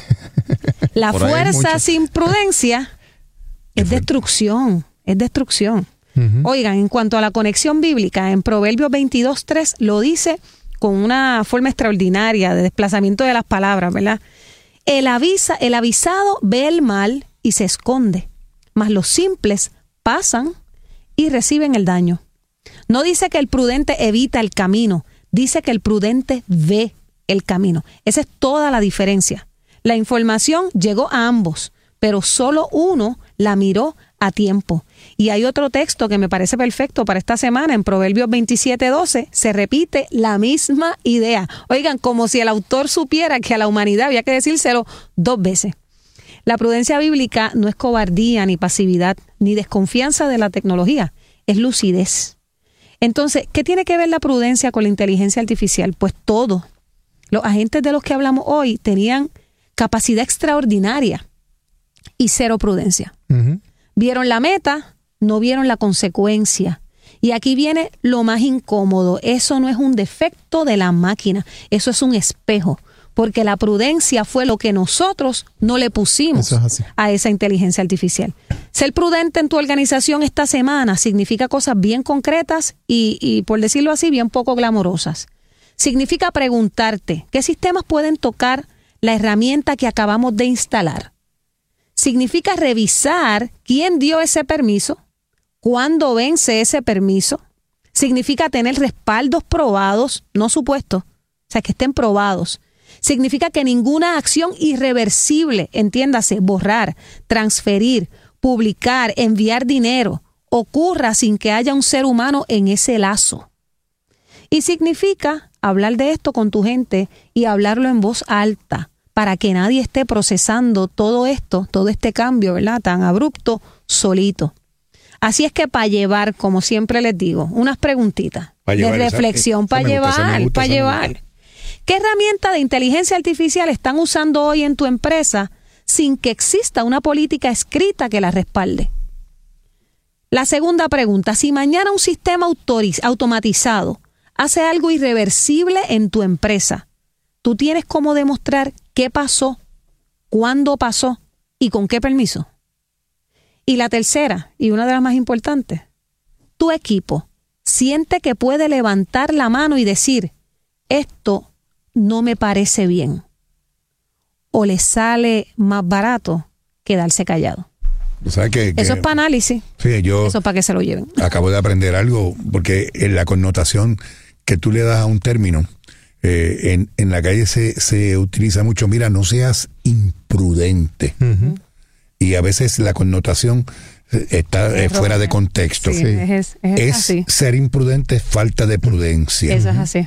La fuerza sin prudencia es destrucción, es destrucción. Uh-huh. Oigan, en cuanto a la conexión bíblica, en Proverbios veintidós tres lo dice con una forma extraordinaria de desplazamiento de las palabras, ¿verdad? El, avisa, el avisado ve el mal y se esconde, mas los simples pasan y reciben el daño. No dice que el prudente evita el camino, dice que el prudente ve el camino. Esa es toda la diferencia. La información llegó a ambos, pero solo uno la miró a tiempo. Y hay otro texto que me parece perfecto para esta semana, en Proverbios veintisiete doce, se repite la misma idea. Oigan, como si el autor supiera que a la humanidad había que decírselo dos veces. La prudencia bíblica no es cobardía, ni pasividad, ni desconfianza de la tecnología, es lucidez. Entonces, ¿qué tiene que ver la prudencia con la inteligencia artificial? Pues todo. Los agentes de los que hablamos hoy tenían capacidad extraordinaria y cero prudencia. Uh-huh. Vieron la meta, no vieron la consecuencia. Y aquí viene lo más incómodo. Eso no es un defecto de la máquina, eso es un espejo. Porque la prudencia fue lo que nosotros no le pusimos a esa inteligencia artificial. Ser prudente en tu organización esta semana significa cosas bien concretas y, y, por decirlo así, bien poco glamorosas. Significa preguntarte qué sistemas pueden tocar la herramienta que acabamos de instalar. Significa revisar quién dio ese permiso, cuándo vence ese permiso. Significa tener respaldos probados, no supuestos, o sea, que estén probados. Significa que ninguna acción irreversible, entiéndase, borrar, transferir, publicar, enviar dinero, ocurra sin que haya un ser humano en ese lazo. Y significa hablar de esto con tu gente y hablarlo en voz alta, para que nadie esté procesando todo esto, todo este cambio, ¿verdad?, tan abrupto, solito. Así es que para llevar, como siempre les digo, unas preguntitas de reflexión para llevar, para llevar. ¿Qué herramienta de inteligencia artificial están usando hoy en tu empresa sin que exista una política escrita que la respalde? La segunda pregunta, si mañana un sistema autoriz- automatizado hace algo irreversible en tu empresa, ¿tú tienes cómo demostrar qué pasó, cuándo pasó y con qué permiso? Y la tercera, y una de las más importantes, tu equipo siente que puede levantar la mano y decir, esto no me parece bien, o le sale más barato quedarse callado. O sea, que, que, eso es para análisis. Sí, yo eso es para que se lo lleven. Acabo de aprender algo, porque en la connotación que tú le das a un término, eh, en, en la calle se, se utiliza mucho, mira, no seas imprudente. Uh-huh. Y a veces la connotación está eh, fuera de contexto. Sí, sí. Es, es, es así. Ser imprudente es falta de prudencia. Eso es así.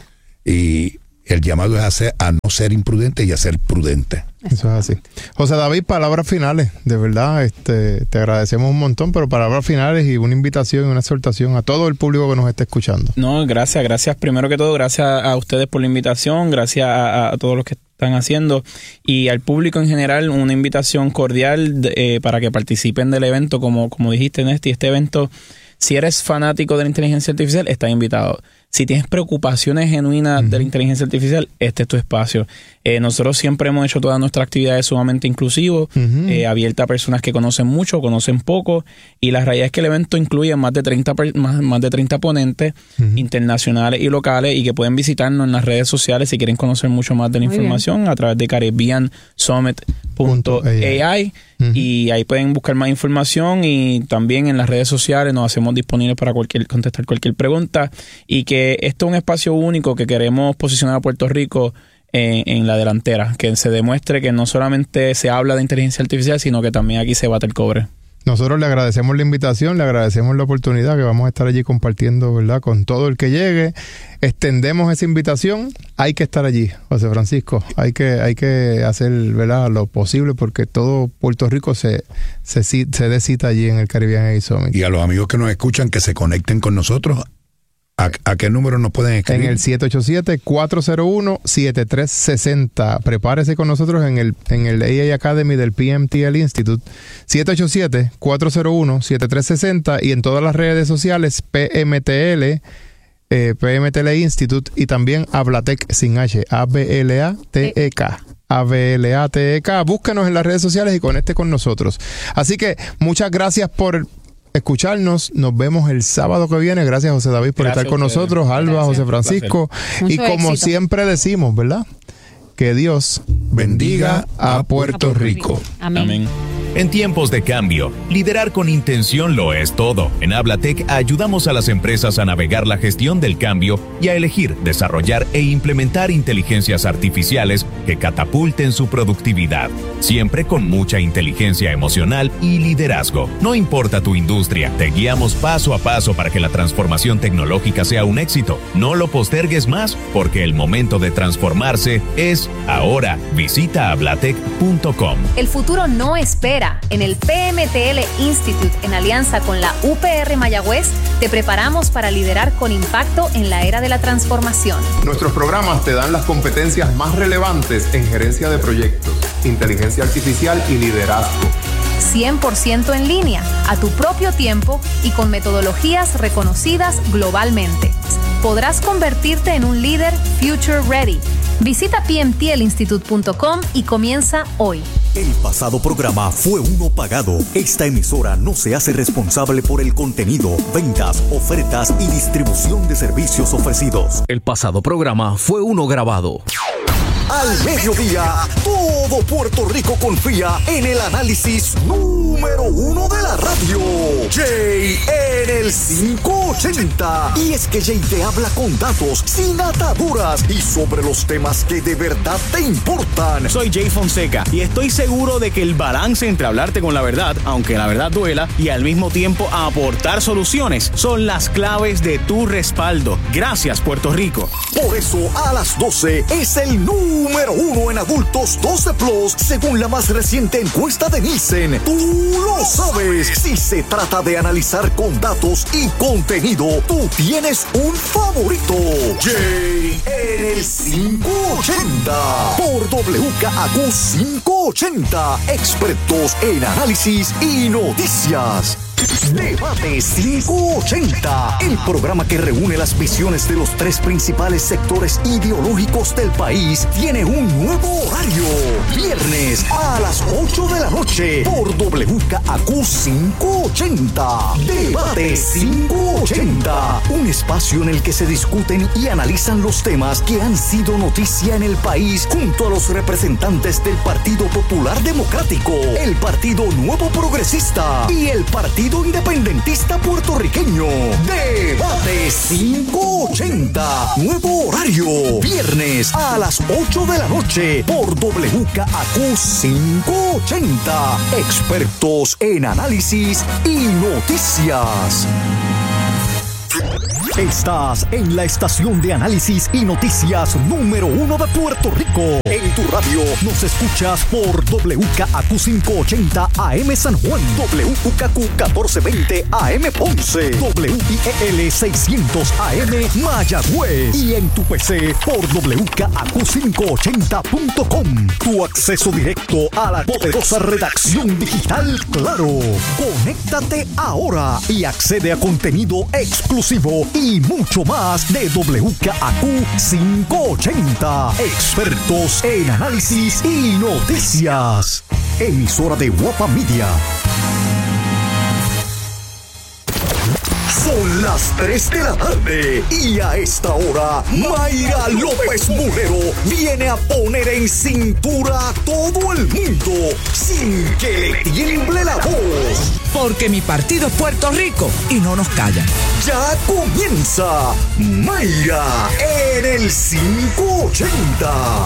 Y el llamado es a, ser, a no ser imprudente y a ser prudente. Eso es así. José David, palabras finales. De verdad, este, te agradecemos un montón, pero palabras finales y una invitación y una exhortación a todo el público que nos esté escuchando. No, gracias, gracias. Primero que todo, gracias a ustedes por la invitación, gracias a, a todos los que están haciendo y al público en general, una invitación cordial eh, para que participen del evento. Como, como dijiste, Nesty, este evento, si eres fanático de la inteligencia artificial, estás invitado. Si tienes preocupaciones genuinas uh-huh. de la inteligencia artificial, este es tu espacio. Eh, nosotros siempre hemos hecho todas nuestras actividades sumamente inclusivos, uh-huh. eh, abiertas a personas que conocen mucho, conocen poco, y la realidad es que el evento incluye más de treinta, más, más de treinta ponentes uh-huh. internacionales y locales, y que pueden visitarnos en las redes sociales si quieren conocer mucho más de la Muy información bien. A través de caribbean summit punto a i. Uh-huh. Y ahí pueden buscar más información, y también en las redes sociales nos hacemos disponibles para cualquier contestar cualquier pregunta, y que esto es un espacio único que queremos posicionar a Puerto Rico en, en la delantera, que se demuestre que no solamente se habla de inteligencia artificial, sino que también aquí se bate el cobre. Nosotros le agradecemos la invitación, le agradecemos la oportunidad que vamos a estar allí compartiendo, ¿verdad?, con todo el que llegue. Extendemos esa invitación. Hay que estar allí, José Francisco. Hay que hay que hacer, ¿verdad?, lo posible, porque todo Puerto Rico se se, se dé cita allí en el Caribbean A I Summit. Y a los amigos que nos escuchan, que se conecten con nosotros. ¿A, ¿A qué número nos pueden escribir? En el siete ocho siete, cuatro cero uno, siete tres seis cero. Prepárese con nosotros en el en el A I Academy del P M T L Institute. siete ocho siete, cuatro cero uno, siete tres seis cero, y en todas las redes sociales P M T L, eh, P M T L Institute, y también Ablatec sin H, A B L A T E K. A B L A T E K. Búsquenos en las redes sociales y conecte con nosotros. Así que muchas gracias por escucharnos. Nos vemos el sábado que viene. Gracias, José David, por gracias estar con nosotros. Alba, gracias. José Francisco. Y como éxito. Siempre decimos, ¿verdad?, que Dios bendiga a Puerto Rico. Amén. Amén. En tiempos de cambio, liderar con intención lo es todo. En Ablatec ayudamos a las empresas a navegar la gestión del cambio y a elegir, desarrollar e implementar inteligencias artificiales que catapulten su productividad, siempre con mucha inteligencia emocional y liderazgo. No importa tu industria, te guiamos paso a paso para que la transformación tecnológica sea un éxito. No lo postergues más, porque el momento de transformarse es ahora. Visita ablatec punto com. El futuro no espera. En el P M T L Institute, en alianza con la U P R Mayagüez, te preparamos para liderar con impacto en la era de la transformación. Nuestros programas te dan las competencias más relevantes en gerencia de proyectos, inteligencia artificial y liderazgo. cien por ciento en línea, a tu propio tiempo y con metodologías reconocidas globalmente. Podrás convertirte en un líder future ready. Visita P M T L institute punto com y comienza hoy. El pasado programa fue uno pagado. Esta emisora no se hace responsable por el contenido, ventas, ofertas y distribución de servicios ofrecidos. El pasado programa fue uno grabado. Al mediodía, todo Puerto Rico confía en el análisis número uno de la radio. Jay en el quinientos ochenta. Y es que Jay te habla con datos, sin ataduras y sobre los temas que de verdad te importan. Soy Jay Fonseca y estoy seguro de que el balance entre hablarte con la verdad, aunque la verdad duela, y al mismo tiempo aportar soluciones son las claves de tu respaldo. Gracias, Puerto Rico. Por eso, a las doce es el número Número uno en adultos doce plus, según la más reciente encuesta de Nielsen. Tú lo sabes. Si se trata de analizar con datos y contenido, tú tienes un favorito. Jay en el quinientos ochenta. Por W K A Q quinientos ochenta. Expertos en análisis y noticias. Debate quinientos ochenta, el programa que reúne las visiones de los tres principales sectores ideológicos del país, tiene un nuevo horario. Viernes a las ocho de la noche por W K A Q quinientos ochenta. Debate quinientos ochenta, un espacio en el que se discuten y analizan los temas que han sido noticia en el país junto a los representantes del Partido Popular Democrático, el Partido Nuevo Progresista y el Partido Independentista Puertorriqueño. Debate quinientos ochenta, nuevo horario, viernes a las ocho de la noche por W K A Q quinientos ochenta. Expertos en análisis y noticias. Estás en la estación de análisis y noticias número uno de Puerto Rico. En tu radio nos escuchas por W K A Q quinientos ochenta A M San Juan, W K Q catorce veinte A M Ponce, W I E L seiscientos A M Mayagüez y en tu P C por W K A Q quinientos ochenta punto com. Tu acceso directo a la poderosa redacción digital Claro. Conéctate ahora y accede a contenido exclusivo y mucho más de W K A Q quinientos ochenta. Expertos en análisis y noticias. Emisora de Guapa Media. Son las tres de la tarde y a esta hora Mayra López Mulero viene a poner en cintura a todo el mundo sin que le tiemble la voz. Porque mi partido es Puerto Rico y no nos callan. Ya comienza Mayra en el quinientos ochenta.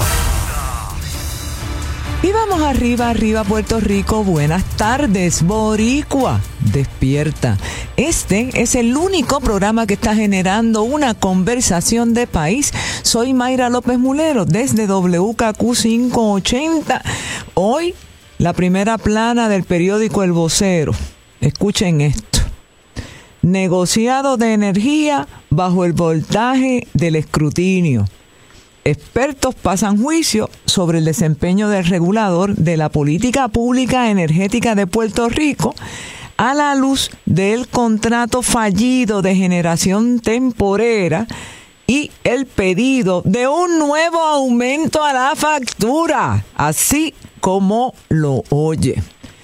Y vamos arriba, arriba Puerto Rico. Buenas tardes, Boricua. Despierta. Este es el único programa que está generando una conversación de país. Soy Mayra López Mulero desde W K Q quinientos ochenta. Hoy, la primera plana del periódico El Vocero. Escuchen esto. Negociado de energía bajo el voltaje del escrutinio. Expertos pasan juicio sobre el desempeño del regulador de la política pública energética de Puerto Rico a la luz del contrato fallido de generación temporera y el pedido de un nuevo aumento a la factura, así como lo oye.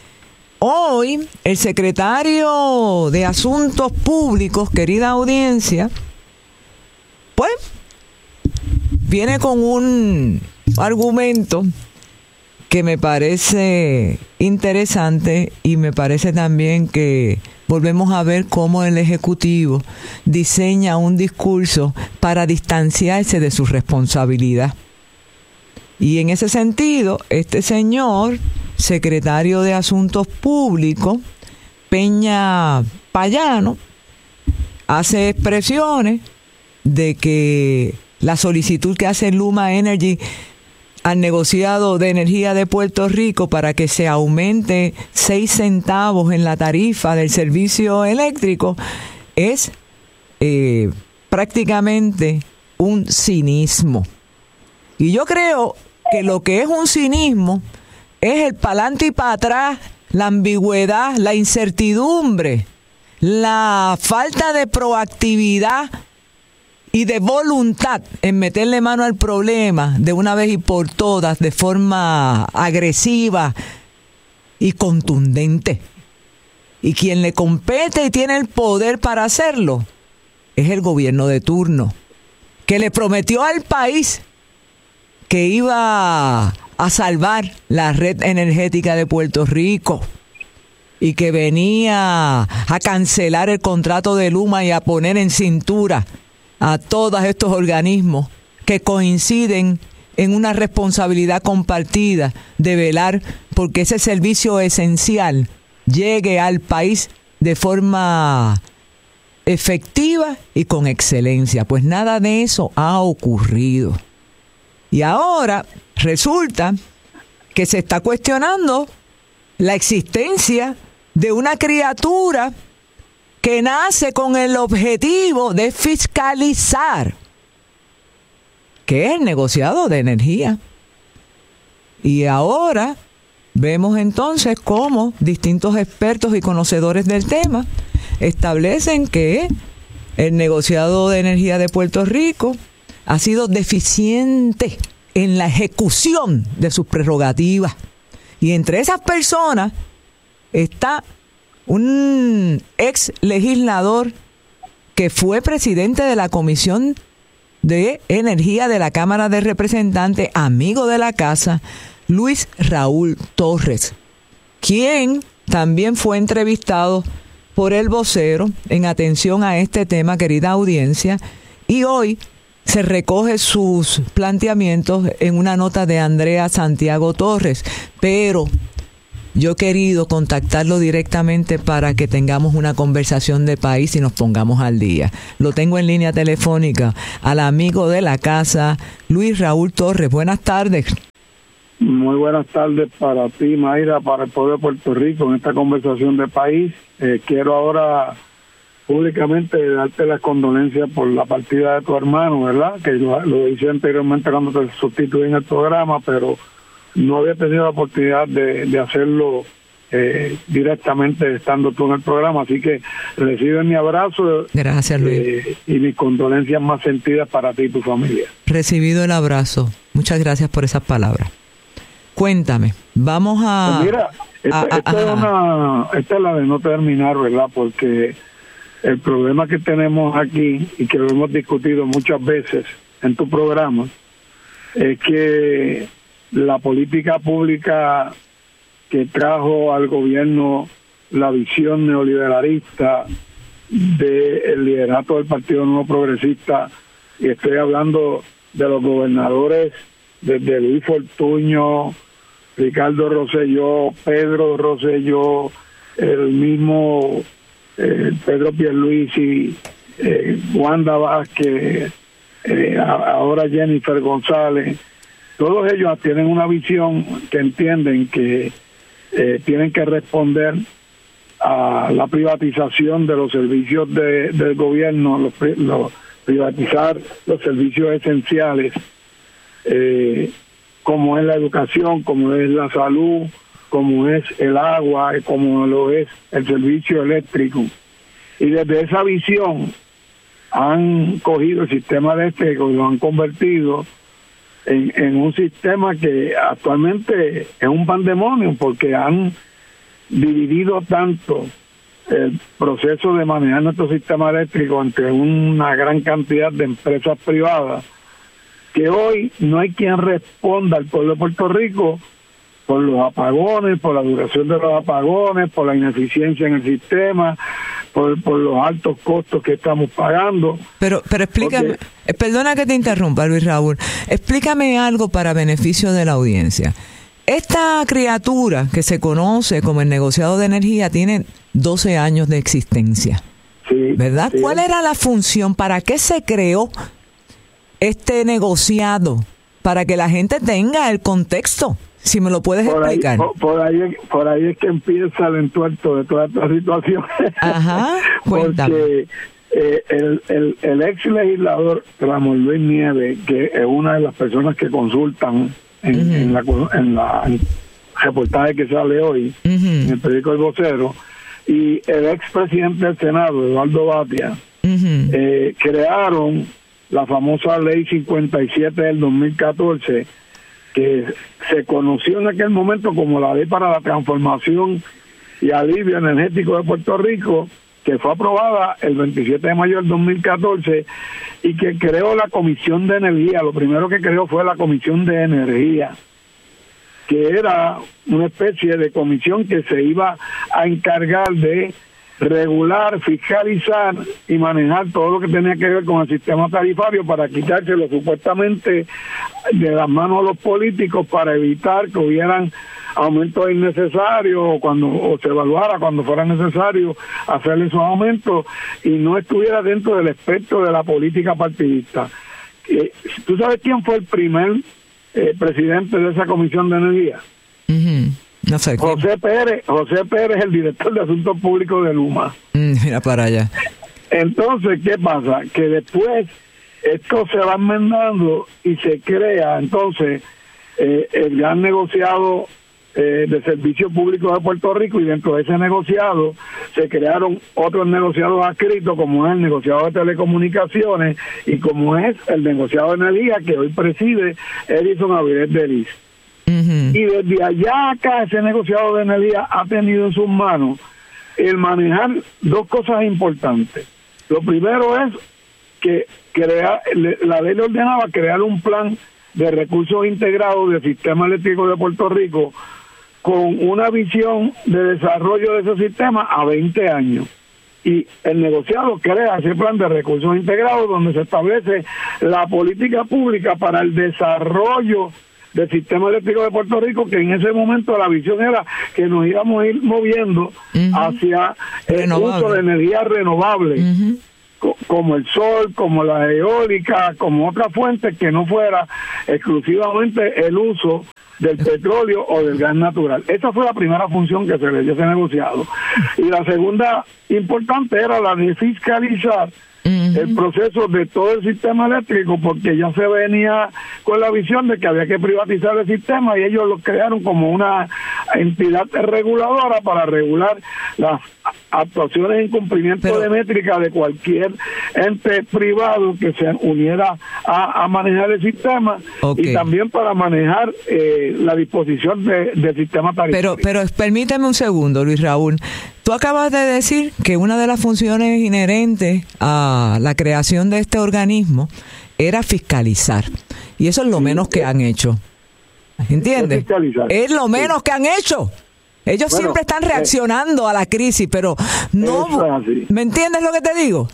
Hoy, el secretario de Asuntos Públicos, querida audiencia, pues viene con un argumento que me parece interesante y me parece también que volvemos a ver cómo el Ejecutivo diseña un discurso para distanciarse de su responsabilidad. Y en ese sentido, este señor, secretario de Asuntos Públicos, Peña Payano, hace expresiones de que la solicitud que hace Luma Energy al negociado de energía de Puerto Rico para que se aumente seis centavos en la tarifa del servicio eléctrico es eh, prácticamente un cinismo. Y yo creo que lo que es un cinismo es el pa'lante y para atrás, la ambigüedad, la incertidumbre, la falta de proactividad y de voluntad en meterle mano al problema de una vez y por todas, de forma agresiva y contundente. Y quien le compete y tiene el poder para hacerlo es el gobierno de turno, que le prometió al país que iba a salvar la red energética de Puerto Rico y que venía a cancelar el contrato de Luma y a poner en cintura a todos estos organismos que coinciden en una responsabilidad compartida de velar porque ese servicio esencial llegue al país de forma efectiva y con excelencia. Pues nada de eso ha ocurrido. Y ahora resulta que se está cuestionando la existencia de una criatura que nace con el objetivo de fiscalizar, que es el negociado de energía. Y ahora vemos entonces cómo distintos expertos y conocedores del tema establecen que el negociado de energía de Puerto Rico ha sido deficiente en la ejecución de sus prerrogativas. Y entre esas personas está un ex legislador que fue presidente de la Comisión de Energía de la Cámara de Representantes, amigo de la casa, Luis Raúl Torres, quien también fue entrevistado por El Vocero en atención a este tema, querida audiencia, y hoy se recoge sus planteamientos en una nota de Andrea Santiago Torres, pero yo he querido contactarlo directamente para que tengamos una conversación de país y nos pongamos al día. Lo tengo en línea telefónica al amigo de la casa, Luis Raúl Torres. Buenas tardes. Muy buenas tardes para ti, Mayra, para el pueblo de Puerto Rico en esta conversación de país. Eh, quiero ahora públicamente darte las condolencias por la partida de tu hermano, ¿verdad? Que lo, lo hice anteriormente cuando te sustituí en el programa, pero no había tenido la oportunidad de, de hacerlo eh, directamente estando tú en el programa, así que recibe mi abrazo. Gracias, Luis. Eh, y mis condolencias más sentidas para ti y tu familia. Recibido el abrazo. Muchas gracias por esas palabras. Cuéntame, vamos a... Pues mira, esta, a, a, esta, es una, esta es la de no terminar, ¿verdad? Porque el problema que tenemos aquí, y que lo hemos discutido muchas veces en tu programa, es que la política pública que trajo al gobierno la visión neoliberalista del liderato del Partido Nuevo Progresista, y estoy hablando de los gobernadores desde Luis Fortuño, Ricardo Rosselló, Pedro Rosselló, el mismo eh, Pedro Pierluisi, eh, Wanda Vázquez, eh, ahora Jennifer González. Todos ellos tienen una visión que entienden que eh, tienen que responder a la privatización de los servicios de, del gobierno, los, los, privatizar los servicios esenciales, eh, como es la educación, como es la salud, como es el agua, como lo es el servicio eléctrico. Y desde esa visión han cogido el sistema eléctrico y lo han convertido En, en un sistema que actualmente es un pandemonio, porque han dividido tanto el proceso de manejar nuestro sistema eléctrico entre una gran cantidad de empresas privadas, que hoy no hay quien responda al pueblo de Puerto Rico por los apagones, por la duración de los apagones, por la ineficiencia en el sistema, por, por los altos costos que estamos pagando. Pero, pero explícame, porque, perdona que te interrumpa, Luis Raúl, explícame algo para beneficio de la audiencia. Esta criatura que se conoce como el negociado de energía tiene doce años de existencia, sí, ¿verdad? Sí. ¿Cuál era la función? ¿Para qué se creó este negociado? Para que la gente tenga el contexto. Si me lo puedes por explicar. Ahí, por, por, ahí, por ahí es que empieza el entuerto de toda esta situación. Ajá, cuéntame. Porque eh, el, el, el ex legislador Ramón Luis Nieves, que es una de las personas que consultan en, uh-huh. en, la, en la en reportaje que sale hoy, uh-huh. en el periódico El Vocero, y el ex presidente del Senado, Eduardo Batia, uh-huh. eh, crearon la famosa ley cincuenta y siete del dos mil catorce, que se conoció en aquel momento como la ley para la transformación y alivio energético de Puerto Rico, que fue aprobada el veintisiete de mayo del dos mil catorce y que creó la Comisión de Energía. Lo primero que creó fue la Comisión de Energía, que era una especie de comisión que se iba a encargar de regular, fiscalizar y manejar todo lo que tenía que ver con el sistema tarifario para quitárselo supuestamente de las manos a los políticos, para evitar que hubieran aumentos innecesarios o cuando o se evaluara cuando fuera necesario hacer esos aumentos y no estuviera dentro del espectro de la política partidista. Eh, ¿Tú sabes quién fue el primer eh, presidente de esa Comisión de Energía? Uh-huh. No sé. José Pérez, José Pérez, el director de Asuntos Públicos de Luma. Mm, mira para allá. Entonces, ¿qué pasa? Que después esto se va enmendando y se crea entonces eh, el gran negociado eh, de Servicios Públicos de Puerto Rico, y dentro de ese negociado se crearon otros negociados adscritos, como es el negociado de telecomunicaciones y como es el negociado de energía, que hoy preside Edison Avilés de Liz. Uh-huh. Y desde allá acá ese negociado de energía ha tenido en sus manos el manejar dos cosas importantes. Lo primero es que crea, la ley le ordenaba crear un plan de recursos integrados del sistema eléctrico de Puerto Rico con una visión de desarrollo de ese sistema a veinte años. Y el negociado crea ese plan de recursos integrados donde se establece la política pública para el desarrollo del sistema eléctrico de Puerto Rico, que en ese momento la visión era que nos íbamos a ir moviendo uh-huh. hacia el renovable. uso de energías renovables, uh-huh. co- como el sol, como la eólica, como otra fuente que no fuera exclusivamente el uso del petróleo o del gas natural. Esa fue la primera función que se le dio a ese negociado. Y la segunda importante era la de fiscalizar Uh-huh. el proceso de todo el sistema eléctrico, porque ya se venía con la visión de que había que privatizar el sistema, y ellos lo crearon como una entidad reguladora para regular las actuaciones en cumplimiento Pero, de métrica de cualquier ente privado que se uniera a, a manejar el sistema, okay. y también para manejar eh, la disposición de, del sistema tarifario. Pero, pero permíteme un segundo, Luis Raúl. Tú acabas de decir que una de las funciones inherentes a la creación de este organismo era fiscalizar. Y eso es lo sí, menos que han hecho. ¿Entiendes? Es lo menos sí. que han hecho. Ellos bueno, siempre están reaccionando eh, a la crisis, pero no... ¿Me entiendes lo que te digo?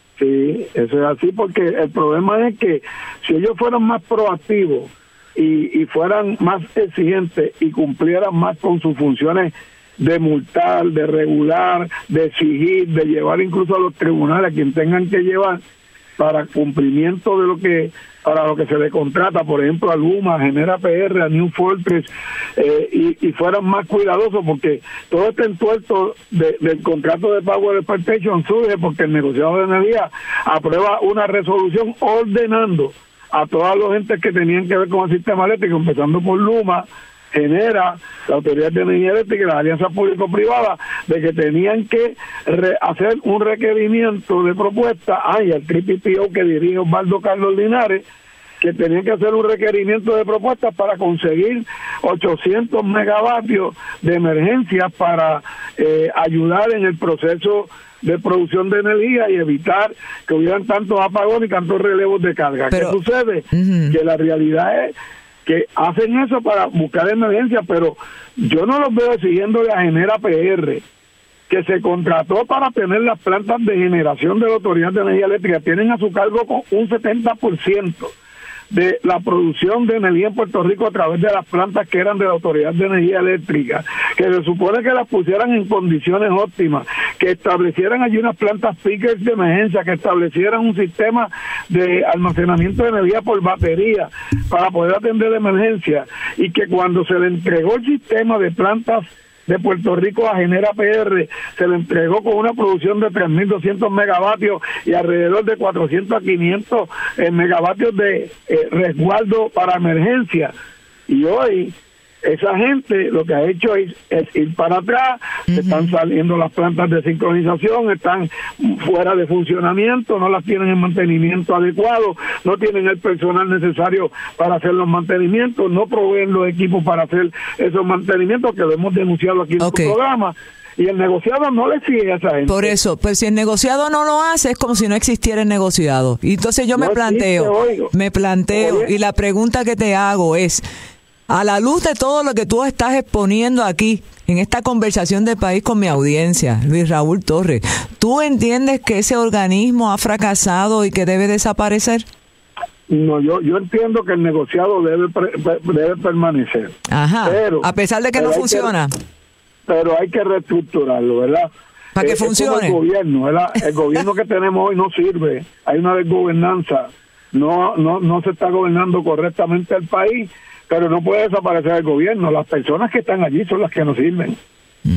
Sí, eso es así, porque el problema es que si ellos fueran más proactivos y, y fueran más exigentes y cumplieran más con sus funciones de multar, de regular, de exigir, de llevar incluso a los tribunales a quien tengan que llevar para cumplimiento de lo que para lo que se le contrata, por ejemplo a Luma, a Genera P R, a New Fortress, eh, y, y fueran más cuidadosos, porque todo este entuerto de, del contrato de Power Exploitation surge porque el negociado de energía aprueba una resolución ordenando a todos los entes que tenían que ver con el sistema eléctrico, empezando por Luma, Genera, la Autoridad de Energía Eléctrica y las alianzas público-privadas, de que tenían que re- hacer un requerimiento de propuesta, ah, y el T P P O que dirige Osvaldo Carlos Linares, que tenían que hacer un requerimiento de propuestas para conseguir ochocientos megavatios de emergencia para eh, ayudar en el proceso de producción de energía y evitar que hubieran tantos apagones y tantos relevos de carga. Pero, ¿qué sucede? Uh-huh. Que la realidad es que hacen eso para buscar emergencia, pero yo no los veo siguiéndole a Genera P R, que se contrató para tener las plantas de generación de la Autoridad de Energía Eléctrica. Tienen a su cargo con un setenta por ciento de la producción de energía en Puerto Rico a través de las plantas que eran de la Autoridad de Energía Eléctrica, que se supone que las pusieran en condiciones óptimas, que establecieran allí unas plantas pickers de emergencia, que establecieran un sistema de almacenamiento de energía por batería para poder atender la emergencia, y que cuando se le entregó el sistema de plantas de Puerto Rico a Genera P R, se le entregó con una producción de tres mil doscientos megavatios y alrededor de cuatrocientos a quinientos eh, megavatios de eh, resguardo para emergencia. Y hoy esa gente lo que ha hecho es, es ir para atrás, uh-huh. están saliendo las plantas de sincronización, están fuera de funcionamiento, no las tienen en mantenimiento adecuado, no tienen el personal necesario para hacer los mantenimientos, no proveen los equipos para hacer esos mantenimientos, que lo hemos denunciado aquí en okay. el programa. Y el negociado no le sigue a esa gente. Por eso, pues si el negociado no lo hace, es como si no existiera el negociado. Y entonces yo no me planteo, existe, me planteo, Oye. y la pregunta que te hago es, a la luz de todo lo que tú estás exponiendo aquí, en esta conversación de país con mi audiencia, Luis Raúl Torres, ¿tú entiendes que ese organismo ha fracasado y que debe desaparecer? No, yo yo entiendo que el negociado debe debe permanecer. Ajá, pero, a pesar de que no funciona. Que, pero hay que reestructurarlo, ¿verdad? Para que eh, funcione. Es como el gobierno, ¿verdad? El gobierno que tenemos hoy no sirve. Hay una desgobernanza. No, no, no se está gobernando correctamente el país. Pero no puede desaparecer el gobierno. Las personas que están allí son las que nos sirven. Mm.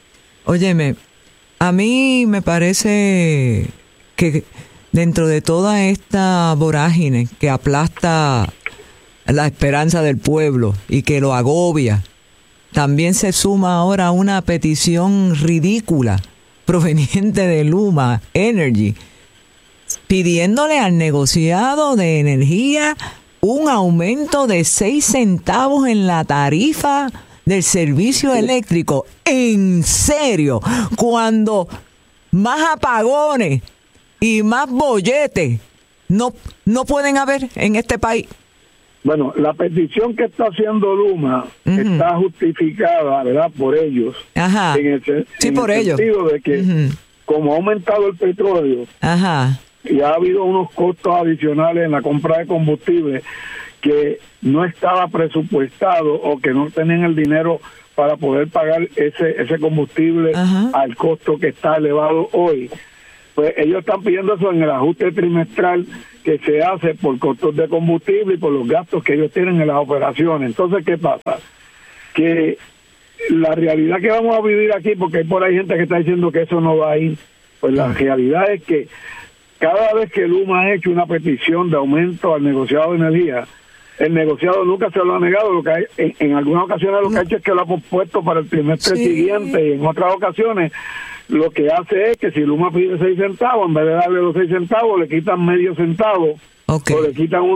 Óyeme, a mí me parece que dentro de toda esta vorágine que aplasta la esperanza del pueblo y que lo agobia, también se suma ahora una petición ridícula proveniente de Luma Energy, pidiéndole al negociado de energía un aumento de seis centavos en la tarifa del servicio eléctrico. En serio, cuando más apagones y más bolletes no, no pueden haber en este país. Bueno, la petición que está haciendo Luma uh-huh. está justificada, ¿verdad?, por ellos. Ajá. En el, sí, en por el ellos. sentido de que, uh-huh. como ha aumentado el petróleo, Ajá. y ha habido unos costos adicionales en la compra de combustible que no estaba presupuestado o que no tenían el dinero para poder pagar ese ese combustible Ajá. al costo que está elevado hoy. Pues ellos están pidiendo eso en el ajuste trimestral que se hace por costos de combustible y por los gastos que ellos tienen en las operaciones. Entonces, ¿qué pasa? Que la realidad que vamos a vivir aquí, porque hay por ahí gente que está diciendo que eso no va a ir, pues la realidad es que cada vez que Luma ha hecho una petición de aumento al negociado de energía, el negociado nunca se lo ha negado. Lo que hay, en, en algunas ocasiones lo que ha hecho es que lo ha pospuesto para el trimestre sí. siguiente, y en otras ocasiones lo que hace es que si Luma pide seis centavos, en vez de darle los seis centavos, le quitan medio centavo, okay. o le quitan un